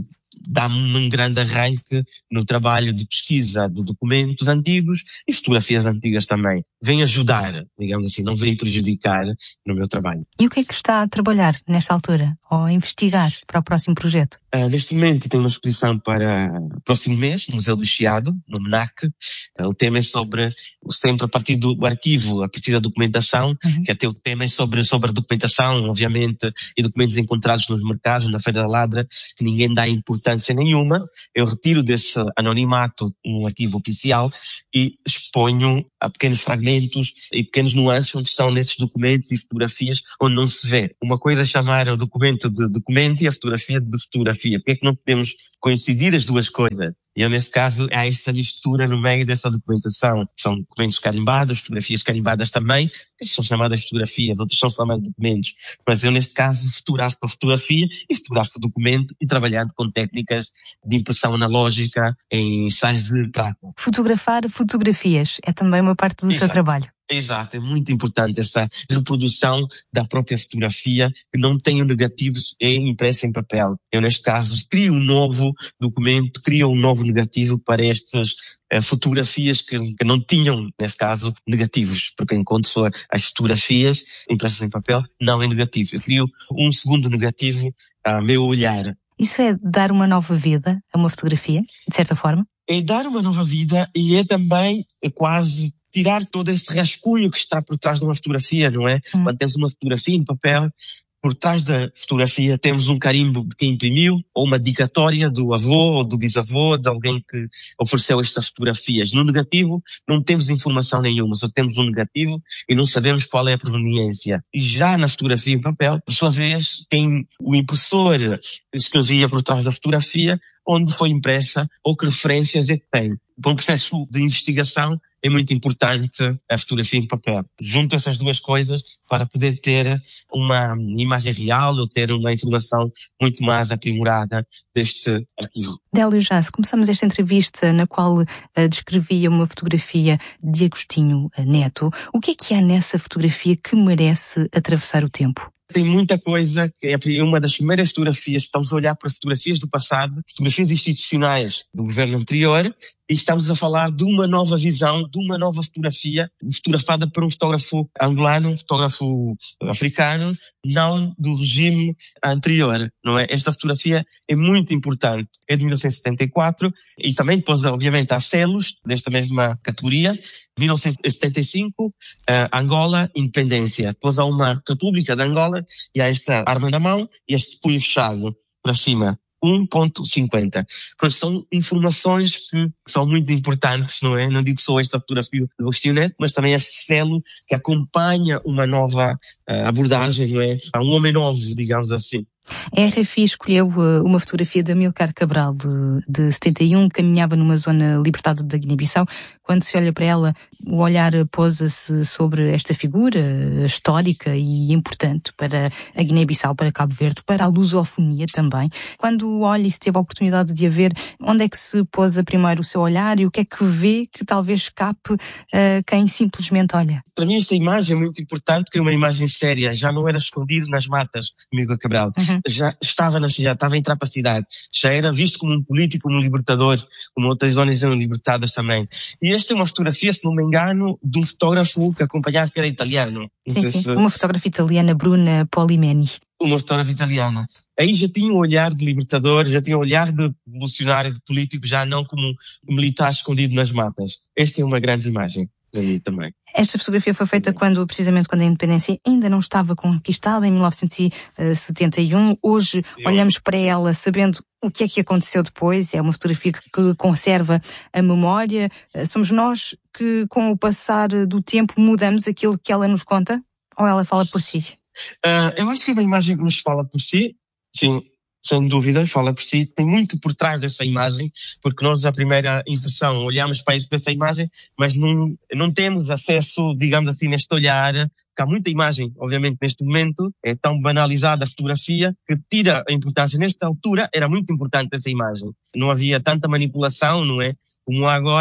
E: dá-me um grande arranque no trabalho de pesquisa de documentos antigos e fotografias antigas também. Vem ajudar, digamos assim, não vem prejudicar no meu trabalho.
D: E o que é que está a trabalhar nesta altura, ou a investigar para o próximo projeto?
E: Uh, neste momento tenho uma exposição para o próximo mês, no Museu do Chiado, no MNAC. Uh, o tema é sobre, sempre a partir do arquivo, a partir da documentação, uhum. que até o tema é sobre, sobre a documentação, obviamente, e documentos encontrados nos mercados, na Feira da Ladra, que ninguém dá importância nenhuma. Eu retiro desse anonimato um arquivo oficial e exponho a pequenos fragmentos e pequenos nuances onde estão nesses documentos e fotografias onde não se vê. Uma coisa é chamar o documento de documento e a fotografia de fotografia. Porque é que não podemos coincidir as duas coisas? E eu, neste caso, há esta mistura no meio dessa documentação. São documentos carimbados, fotografias carimbadas também, que são chamadas fotografias, outras são chamadas documentos. Mas eu, neste caso, fotografo a fotografia e fotografo o documento e trabalhando com técnicas de impressão analógica em sais de prata.
D: Fotografar fotografias é também uma parte do
E: Exato.
D: seu trabalho.
E: Exato, é muito importante essa reprodução da própria fotografia que não tem o negativo impresso em papel. Eu, neste caso, crio um novo documento, crio um novo negativo para estas uh, fotografias que, que não tinham, neste caso, negativos, porque enquanto só as fotografias impressas em papel, não é negativo. Eu crio um segundo negativo a meu olhar.
D: Isso é dar uma nova vida a uma fotografia, de certa forma?
E: É dar uma nova vida e é também é quase tirar todo esse rascunho que está por trás de uma fotografia, não é? Hum. Quando temos uma fotografia em papel, por trás da fotografia temos um carimbo de quem imprimiu, ou uma dedicatória do avô ou do bisavô, de alguém que ofereceu estas fotografias. No negativo, não temos informação nenhuma, só temos um negativo e não sabemos qual é a proveniência. E já na fotografia em papel, por sua vez, tem o impressor que escrevia por trás da fotografia, onde foi impressa ou que referências é que tem. Para um processo de investigação, é muito importante a fotografia em papel. Junto essas duas coisas para poder ter uma imagem real ou ter uma informação muito mais aprimorada deste arquivo.
D: Délio Jasso, começamos esta entrevista na qual uh, descrevia uma fotografia de Agostinho Neto. O que é que há nessa fotografia que merece atravessar o tempo?
E: Tem muita coisa, que é uma das primeiras fotografias, estamos a olhar para fotografias do passado, fotografias institucionais do governo anterior, e estamos a falar de uma nova visão, de uma nova fotografia, fotografada por um fotógrafo angolano, um fotógrafo africano, não do regime anterior, não é? Esta fotografia é muito importante, é de mil novecentos e setenta e quatro, e também depois, obviamente, há selos desta mesma categoria, mil novecentos e setenta e cinco, uh, Angola, independência. Depois há uma República de Angola, e há esta arma na mão e este punho fechado para cima, um ponto cinquenta. São informações que são muito importantes, não é? Não digo só esta fotografia do Agostinho Neto, mas também este selo que acompanha uma nova uh, abordagem, não é? Há um homem novo, digamos assim.
D: A R F I escolheu uma fotografia de Amílcar Cabral, de, de setenta e um, que caminhava numa zona libertada da Guiné-Bissau. Quando se olha para ela, o olhar pousa-se sobre esta figura histórica e importante para a Guiné-Bissau, para Cabo Verde, para a lusofonia também. Quando olha e se teve a oportunidade de a ver, onde é que se pousa primeiro o seu olhar e o que é que vê que talvez escape a quem simplesmente olha?
E: Para mim esta imagem é muito importante porque é uma imagem séria, já não era escondido nas matas, Amílcar Cabral. Uhum. Já estava na cidade, estava a entrar para a cidade, já era visto como um político, como um libertador, como outras zonas eram libertadas também. E esta é uma fotografia, se não me engano, de um fotógrafo que acompanhava, que era italiano.
D: Sim, sim, se... uma fotógrafa italiana, Bruna Polimeni.
E: Uma fotógrafa italiana. Aí já tinha um olhar de libertador, já tinha um olhar de revolucionário, de político, já não como um militar escondido nas matas. Esta é uma grande imagem. Também.
D: Esta fotografia foi feita quando, precisamente quando a independência ainda não estava conquistada, em mil novecentos e setenta e um. Hoje olhamos para ela sabendo o que é que aconteceu depois. É uma fotografia que conserva a memória. Somos nós que, com o passar do tempo, mudamos aquilo que ela nos conta? Ou ela fala por si?
E: Uh, eu acho que é uma imagem que nos fala por si. Sim. Sem dúvida, fala por si, tem muito por trás dessa imagem, porque nós, à primeira impressão, olhamos para essa imagem, mas não, não temos acesso, digamos assim, neste olhar, que há muita imagem, obviamente, neste momento, é tão banalizada a fotografia, que tira a importância. Nesta altura, era muito importante essa imagem. Não havia tanta manipulação, não é? Como há agora,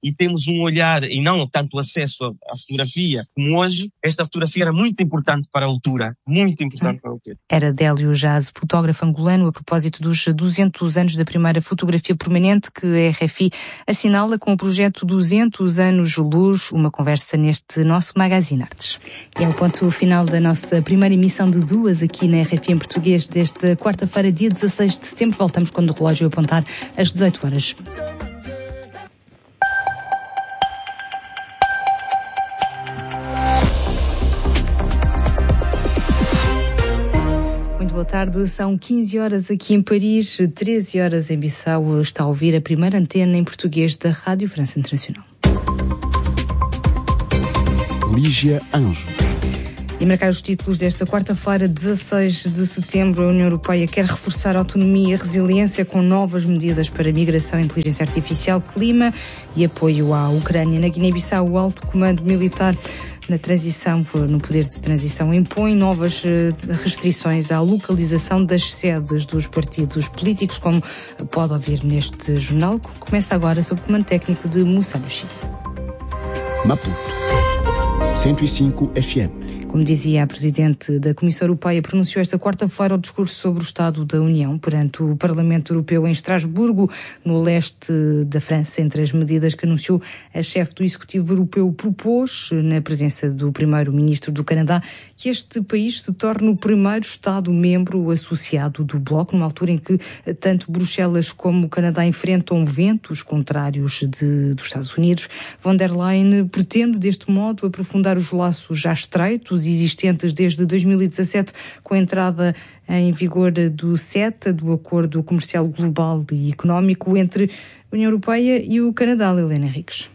E: e temos um olhar e não tanto acesso à fotografia como hoje, esta fotografia era muito importante para a altura, muito importante para a altura.
D: Era Délio Jazz, fotógrafo angolano, a propósito dos duzentos anos da primeira fotografia permanente que a R F I assinala com o projeto duzentos anos Luz, uma conversa neste nosso Magazine Artes. E é o ponto final da nossa primeira emissão de duas aqui na R F I em português desta quarta-feira, dia dezasseis de setembro. Voltamos quando o relógio apontar às dezoito horas. Muito boa tarde, são quinze horas aqui em Paris, treze horas em Bissau. Está a ouvir a primeira antena em português da Rádio França Internacional.
C: Lígia Anjo.
D: E marcar os títulos desta quarta-feira, dezasseis de setembro, a União Europeia quer reforçar a autonomia e a resiliência com novas medidas para migração, inteligência artificial, clima e apoio à Ucrânia. Na Guiné-Bissau, o alto comando militar na transição, no poder de transição, impõe novas restrições à localização das sedes dos partidos políticos, como pode ouvir neste jornal, que começa agora sob o comando técnico de Moussa Bachir.
C: Maputo, cento e cinco F M.
D: Como dizia a Presidente da Comissão Europeia, pronunciou esta quarta-feira o discurso sobre o Estado da União perante o Parlamento Europeu em Estrasburgo, no leste da França. Entre as medidas que anunciou, a chefe do Executivo Europeu propôs, na presença do Primeiro-Ministro do Canadá, que este país se torne o primeiro Estado-membro associado do Bloco, numa altura em que tanto Bruxelas como o Canadá enfrentam ventos contrários de, dos Estados Unidos. Von der Leyen pretende, deste modo, aprofundar os laços já estreitos existentes desde dois mil e dezassete, com a entrada em vigor do CETA, do Acordo Comercial Global e Económico entre a União Europeia e o Canadá. Helena Henriques.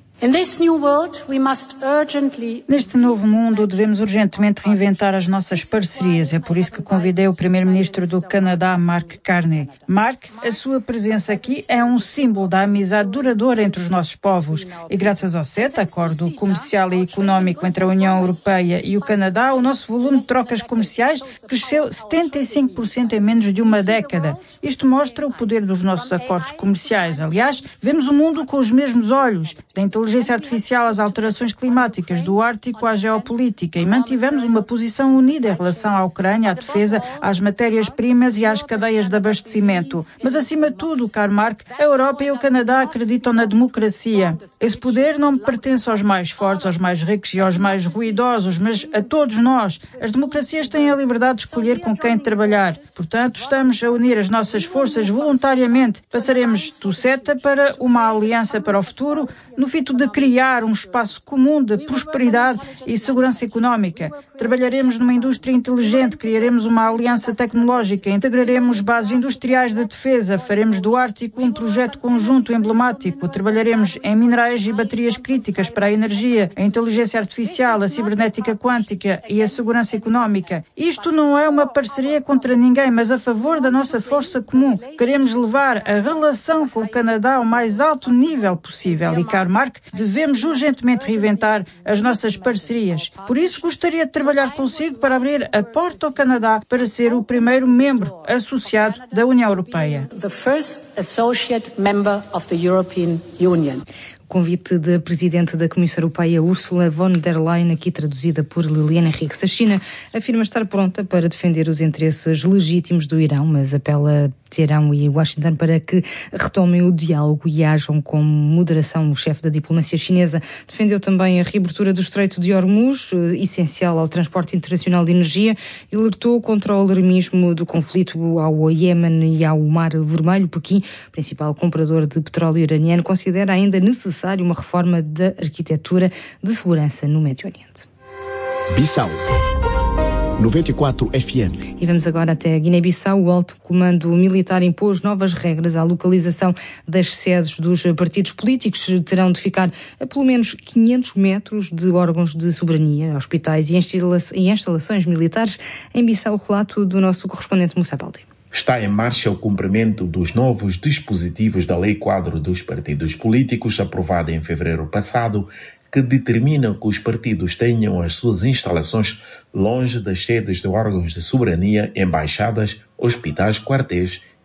B: Neste novo mundo, devemos urgentemente reinventar as nossas parcerias. É por isso que convidei o primeiro-ministro do Canadá, Mark Carney. Mark, a sua presença aqui é um símbolo da amizade duradoura entre os nossos povos. E graças ao CETA, Acordo Comercial e Económico entre a União Europeia e o Canadá, o nosso volume de trocas comerciais cresceu setenta e cinco por cento em menos de uma década. Isto mostra o poder dos nossos acordos comerciais. Aliás, vemos o mundo com os mesmos olhos. Da inteligência artificial às alterações climáticas, do Ártico à geopolítica, e mantivemos uma posição unida em relação à Ucrânia, à defesa, às matérias-primas e às cadeias de abastecimento. Mas, acima de tudo, caro Mark, a Europa e o Canadá acreditam na democracia. Esse poder não pertence aos mais fortes, aos mais ricos e aos mais ruidosos, mas a todos nós. As democracias têm a liberdade de escolher com quem trabalhar. Portanto, estamos a unir as nossas forças voluntariamente. Passaremos do CETA para uma aliança para o futuro, no fito de criar um espaço comum de prosperidade e segurança económica. Trabalharemos numa indústria inteligente, criaremos uma aliança tecnológica, integraremos bases industriais de defesa, faremos do Ártico um projeto conjunto emblemático, trabalharemos em minerais e baterias críticas para a energia, a inteligência artificial, a cibernética quântica e a segurança económica. Isto não é uma parceria contra ninguém, mas a favor da nossa força comum. Queremos levar a relação com o Canadá ao mais alto nível possível. E, caro Mark, devemos urgentemente reinventar as nossas parcerias. Por isso, gostaria de trabalhar consigo para abrir a porta ao Canadá para ser o primeiro membro associado da União Europeia.
D: The first associate member of the European Union. Convite da Presidente da Comissão Europeia, Ursula von der Leyen, aqui traduzida por Liliana Henriques. A China afirma estar pronta para defender os interesses legítimos do Irão, mas apela a Teherão e Washington para que retomem o diálogo e ajam com moderação. O chefe da diplomacia chinesa defendeu também a reabertura do Estreito de Hormuz, essencial ao transporte internacional de energia, e alertou contra o alarmismo do conflito ao Iêmen e ao Mar Vermelho. Pequim, principal comprador de petróleo iraniano, considera ainda necessário uma reforma da arquitetura de segurança no Médio Oriente.
C: Bissau, noventa e quatro F M.
D: E vamos agora até a Guiné-Bissau. O alto comando militar impôs novas regras à localização das sedes dos partidos políticos. Terão de ficar a pelo menos quinhentos metros de órgãos de soberania, hospitais e instalações militares. Em Bissau, o relato do nosso correspondente Moussa Baldi.
F: Está em marcha o cumprimento dos novos dispositivos da Lei Quadro dos Partidos Políticos, aprovada em fevereiro passado, que determina que os partidos tenham as suas instalações longe das sedes de órgãos de soberania, embaixadas, hospitais, quartéis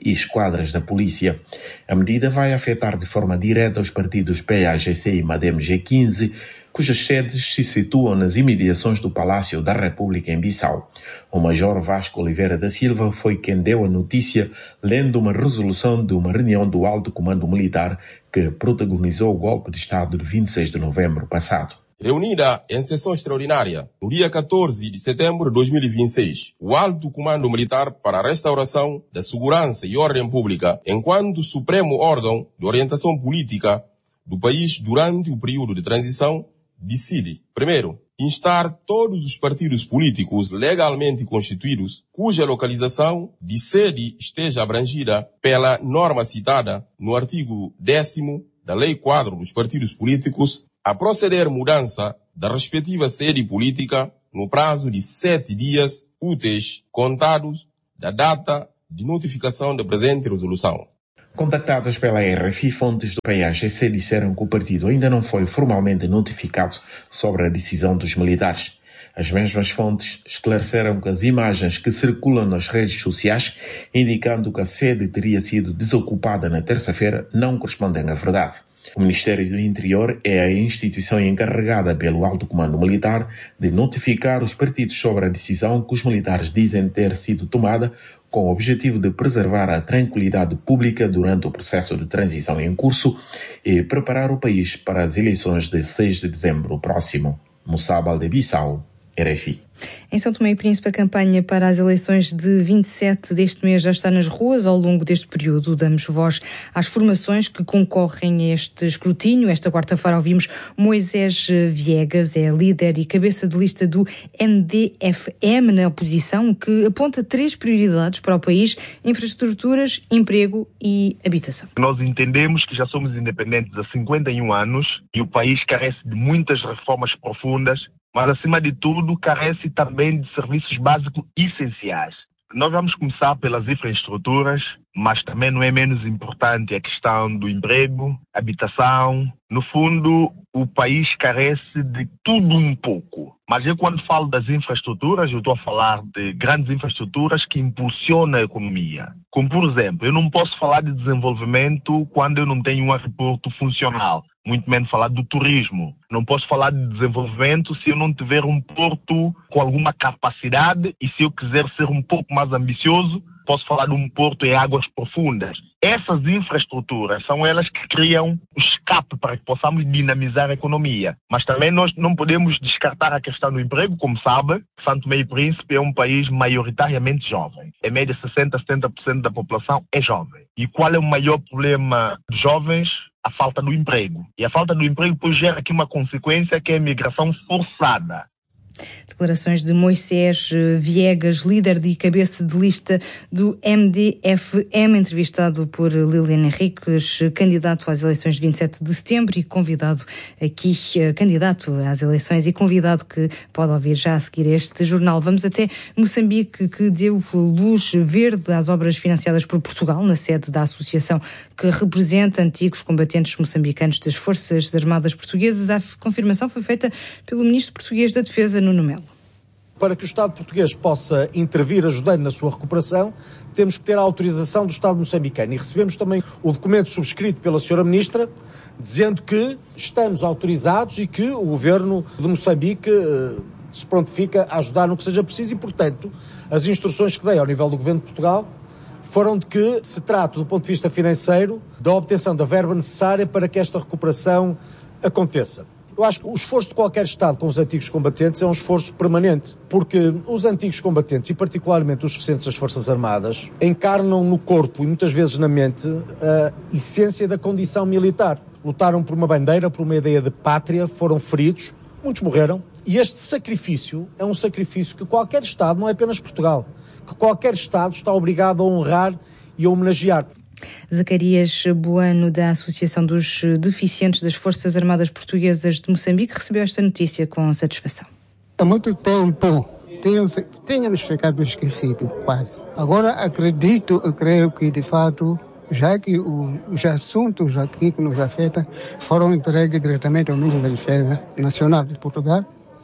F: e esquadras da polícia. A medida vai afetar de forma direta os partidos P A G C e MADEM G quinze, cujas sedes se situam nas imediações do Palácio da República em Bissau. O Major Vasco Oliveira da Silva foi quem deu a notícia, lendo uma resolução de uma reunião do Alto Comando Militar que protagonizou o golpe de Estado de vinte e seis de novembro passado.
G: Reunida em sessão extraordinária no dia catorze de setembro de dois mil e vinte e seis, o Alto Comando Militar para a Restauração da Segurança e Ordem Pública, enquanto supremo órgão de orientação política do país durante o período de transição, decide, primeiro, instar todos os partidos políticos legalmente constituídos, cuja localização de sede esteja abrangida pela norma citada no artigo décimo da Lei Quadro dos Partidos Políticos, a proceder mudança da respectiva sede política no prazo de sete dias úteis contados da data de notificação da presente resolução.
F: Contactadas pela R F I, fontes do P A G C disseram que o partido ainda não foi formalmente notificado sobre a decisão dos militares. As mesmas fontes esclareceram que as imagens que circulam nas redes sociais, indicando que a sede teria sido desocupada na terça-feira, não correspondem à verdade. O Ministério do Interior é a instituição encarregada pelo Alto Comando Militar de notificar os partidos sobre a decisão que os militares dizem ter sido tomada com o objetivo de preservar a tranquilidade pública durante o processo de transição em curso e preparar o país para as eleições de seis de dezembro próximo. Moussa Baldebissau, R F I.
D: Em São Tomé e Príncipe, a campanha para as eleições de vinte e sete deste mês já está nas ruas. Ao longo deste período, damos voz às formações que concorrem a este escrutínio. Esta quarta-feira ouvimos Moisés Viegas, é líder e cabeça de lista do M D F M na oposição, que aponta três prioridades para o país: infraestruturas, emprego e habitação.
A: Nós entendemos que já somos independentes há cinquenta e um anos e o país carece de muitas reformas profundas, mas, acima de tudo, carece também de serviços básicos essenciais. Nós vamos começar pelas infraestruturas, mas também não é menos importante a questão do emprego, habitação. No fundo, o país carece de tudo um pouco. Mas eu, quando falo das infraestruturas, eu estou a falar de grandes infraestruturas que impulsionam a economia. Como, por exemplo, eu não posso falar de desenvolvimento quando eu não tenho um aeroporto funcional. Muito menos falar do turismo. Não posso falar de desenvolvimento se eu não tiver um porto com alguma capacidade, e se eu quiser ser um pouco mais ambicioso, posso falar de um porto em águas profundas. Essas infraestruturas são elas que criam o escape para que possamos dinamizar a economia. Mas também nós não podemos descartar a questão do emprego. Como sabe, São Tomé e Príncipe é um país maioritariamente jovem. Em média, sessenta a setenta por cento da população é jovem. E qual é o maior problema dos jovens? A falta do emprego. E a falta do emprego depois gera aqui uma consequência, que é a imigração forçada.
D: Declarações de Moisés Viegas, líder e cabeça de lista do M D F M, entrevistado por Liliana Henriques, candidato às eleições de vinte e sete de setembro e convidado aqui, candidato às eleições e convidado que pode ouvir já a seguir este jornal. Vamos até Moçambique, que deu luz verde às obras financiadas por Portugal na sede da associação que representa antigos combatentes moçambicanos das Forças Armadas Portuguesas. A confirmação foi feita pelo Ministro Português da Defesa, Nuno Melo.
H: Para que o Estado português possa intervir ajudando na sua recuperação, temos que ter a autorização do Estado moçambicano. E recebemos também o documento subscrito pela senhora Ministra, dizendo que estamos autorizados e que o Governo de Moçambique eh, se prontifica a ajudar no que seja preciso e, portanto, as instruções que dei ao nível do Governo de Portugal foram de que se trata, do ponto de vista financeiro, da obtenção da verba necessária para que esta recuperação aconteça. Eu acho que o esforço de qualquer Estado com os antigos combatentes é um esforço permanente, porque os antigos combatentes, e particularmente os recentes das Forças Armadas, encarnam no corpo e muitas vezes na mente a essência da condição militar. Lutaram por uma bandeira, por uma ideia de pátria, foram feridos, muitos morreram, e este sacrifício é um sacrifício que qualquer Estado, não é apenas Portugal, que qualquer Estado está obrigado a honrar e a homenagear.
D: Zacarias Bueno, da Associação dos Deficientes das Forças Armadas Portuguesas de Moçambique, recebeu esta notícia com satisfação.
I: Há muito tempo tínhamos ficado esquecidos, quase. Agora acredito, eu creio que de fato, já que o, os assuntos aqui que nos afetam foram entregues diretamente ao Ministro da Defesa Nacional de Portugal,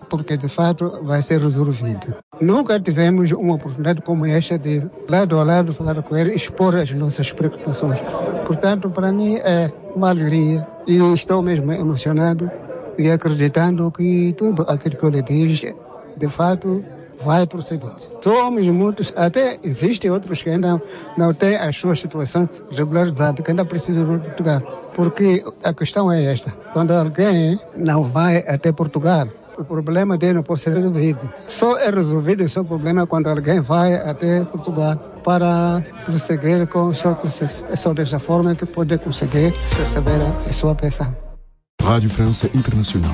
I: porque de fato vai ser resolvido. Nunca tivemos uma oportunidade como esta de, lado a lado, falar com ele e expor as nossas preocupações. Portanto, para mim é uma alegria e estou mesmo emocionado e acreditando que tudo aquilo que ele diz, de fato, vai proceder. Somos muitos, até existem outros que ainda não têm as suas situações regularizadas, que ainda precisam de Portugal. Porque a questão é esta: quando alguém não vai até Portugal, o problema dele não pode ser resolvido. Só é resolvido esse problema quando alguém vai até Portugal para prosseguir com o seu processo. É só dessa forma que pode conseguir receber a sua pensão.
C: Rádio França Internacional.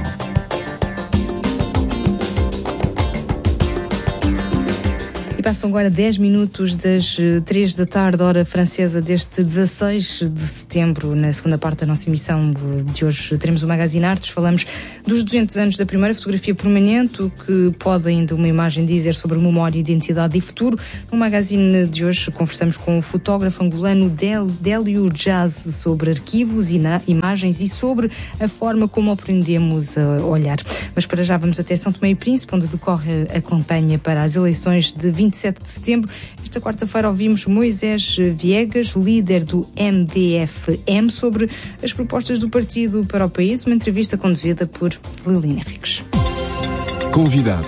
D: Passam agora dez minutos das três da tarde, hora francesa, deste dezasseis de setembro. Na segunda parte da nossa emissão de hoje teremos o Magazine Artes. Falamos dos duzentos anos da primeira fotografia permanente, o que pode ainda uma imagem dizer sobre memória, identidade e futuro. No Magazine de hoje conversamos com o fotógrafo angolano Del, Délio Jazz sobre arquivos, imagens e sobre a forma como aprendemos a olhar. Mas para já vamos até São Tomé e Príncipe, onde decorre a campanha para as eleições de vinte e sete de setembro. Esta quarta-feira ouvimos Moisés Viegas, líder do M D F M, sobre as propostas do partido para o país. Uma entrevista conduzida por Liliana Henriques.
C: Convidado.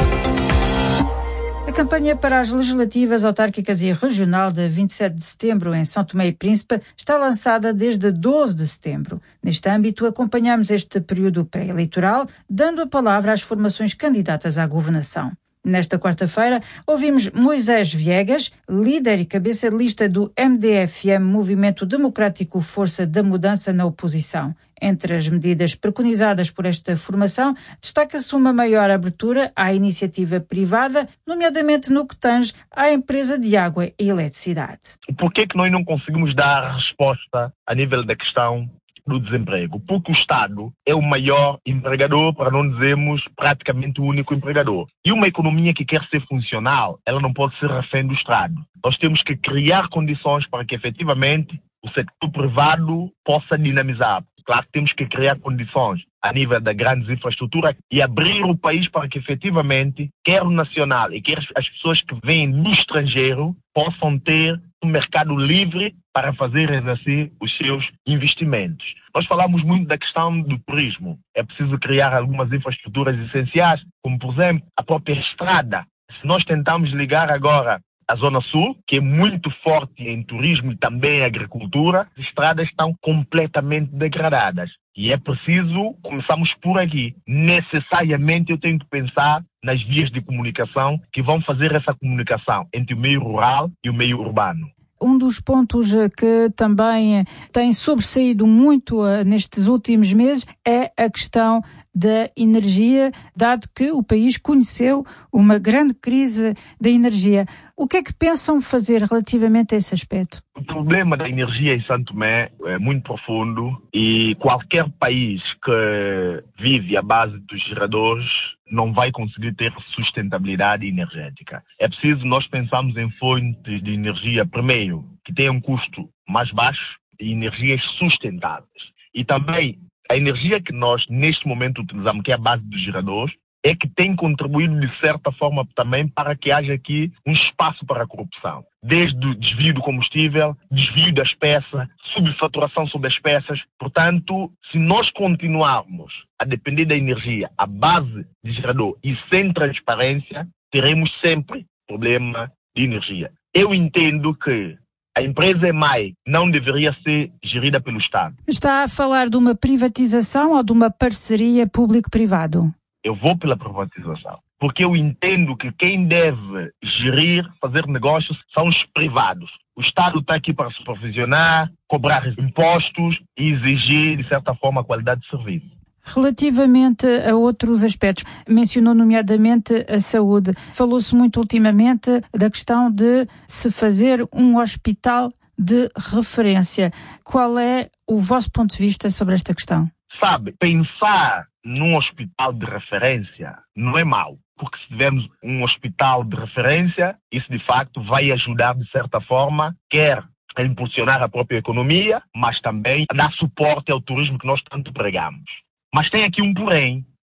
B: A campanha para as legislativas autárquicas e regional de vinte e sete de setembro em São Tomé e Príncipe está lançada desde doze de setembro. Neste âmbito, acompanhamos este período pré-eleitoral, dando a palavra às formações candidatas à governação. Nesta quarta-feira, ouvimos Moisés Viegas, líder e cabeça de lista do M D F M, Movimento Democrático Força da Mudança na Oposição. Entre as medidas preconizadas por esta formação, destaca-se uma maior abertura à iniciativa privada, nomeadamente no que tange à empresa de água e eletricidade.
A: Por que é que nós não conseguimos dar resposta a nível da questão do desemprego? Porque o Estado é o maior empregador, para não dizermos praticamente o único empregador. E uma economia que quer ser funcional, ela não pode ser refém do Estado. Nós temos que criar condições para que efetivamente o setor privado possa dinamizar. Claro que temos que criar condições a nível das grandes infraestruturas e abrir o país para que efetivamente, quer o nacional e quer as pessoas que vêm do estrangeiro, possam ter um mercado livre para fazer exercer os seus investimentos. Nós falamos muito da questão do turismo. É preciso criar algumas infraestruturas essenciais, como por exemplo a própria estrada. Se nós tentarmos ligar agora a Zona Sul, que é muito forte em turismo e também em agricultura, as estradas estão completamente degradadas. E é preciso começarmos por aqui. Necessariamente eu tenho que pensar nas vias de comunicação que vão fazer essa comunicação entre o meio rural e o meio urbano.
B: Um dos pontos que também tem sobressaído muito nestes últimos meses é a questão da energia, dado que o país conheceu uma grande crise da energia. O que é que pensam fazer relativamente a esse aspecto?
A: O problema da energia em São Tomé é muito profundo e qualquer país que vive à base dos geradores não vai conseguir ter sustentabilidade energética. É preciso nós pensarmos em fontes de energia, primeiro, que tenham um custo mais baixo e energias sustentáveis. E também a energia que nós neste momento utilizamos, que é a base dos geradores, é que tem contribuído de certa forma também para que haja aqui um espaço para a corrupção. Desde o desvio do combustível, desvio das peças, subfaturação sobre as peças. Portanto, se nós continuarmos a depender da energia à base de gerador e sem transparência, teremos sempre problema de energia. Eu entendo que a empresa E M A I não deveria ser gerida pelo Estado.
B: Está a falar de uma privatização ou de uma parceria público-privado?
A: Eu vou pela privatização, porque eu entendo que quem deve gerir, fazer negócios, são os privados. O Estado está aqui para supervisionar, cobrar impostos e exigir, de certa forma, a qualidade de serviço.
B: Relativamente a outros aspectos, mencionou nomeadamente a saúde. Falou-se muito ultimamente da questão de se fazer um hospital de referência. Qual é o vosso ponto de vista sobre esta questão?
A: Sabe, pensar num hospital de referência não é mau, porque se tivermos um hospital de referência, isso de facto vai ajudar de certa forma, quer a impulsionar a própria economia, mas também a dar suporte ao turismo que nós tanto pregamos. Mas tem aqui um porém,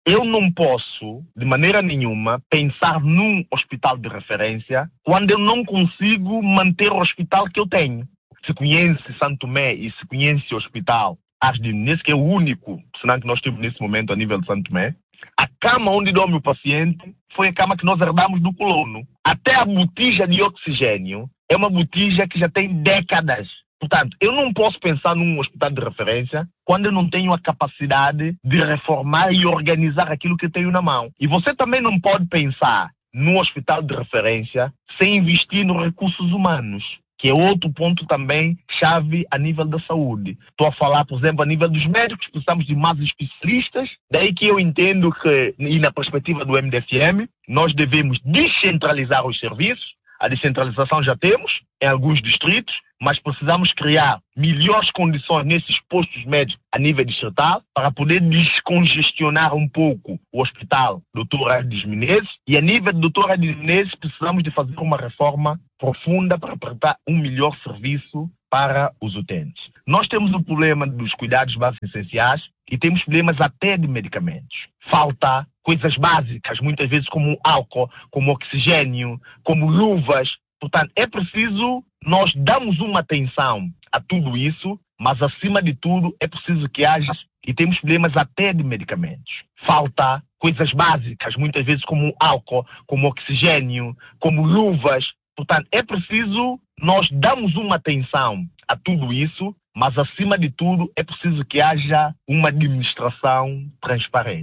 A: eu não posso, de maneira nenhuma, pensar num hospital de referência quando eu não consigo manter o hospital que eu tenho. Se conhece Santo Tomé e se conhece o hospital Arde Menezes, que é o único, senão que nós temos nesse momento a nível de Santo Tomé, a cama onde dorme o paciente foi a cama que nós herdamos do colono. Até a botija de oxigênio é uma botija que já tem décadas. Portanto, eu não posso pensar num hospital de referência quando eu não tenho a capacidade de reformar e organizar aquilo que eu tenho na mão. E você também não pode pensar num hospital de referência sem investir nos recursos humanos, que é outro ponto também chave a nível da saúde. Estou a falar, por exemplo, a nível dos médicos, precisamos de mais especialistas, daí que eu entendo que, e na perspectiva do M D F M, nós devemos descentralizar os serviços. A descentralização já temos em alguns distritos, mas precisamos criar melhores condições nesses postos médicos a nível distrital para poder descongestionar um pouco o hospital doutor Arde Menezes. E a nível do doutor Arde Menezes precisamos de fazer uma reforma profunda para prestar um melhor serviço para os utentes. Nós temos o problema dos cuidados básicos essenciais e temos problemas até de medicamentos. Falta coisas básicas, muitas vezes como álcool, como oxigênio, como luvas. Portanto, é preciso nós darmos uma atenção a tudo isso, mas acima de tudo é preciso que haja, e temos problemas até de medicamentos. Falta coisas básicas, muitas vezes como álcool, como oxigênio, como luvas. Portanto, é preciso nós darmos uma atenção a tudo isso, mas acima de tudo é preciso que haja uma administração transparente.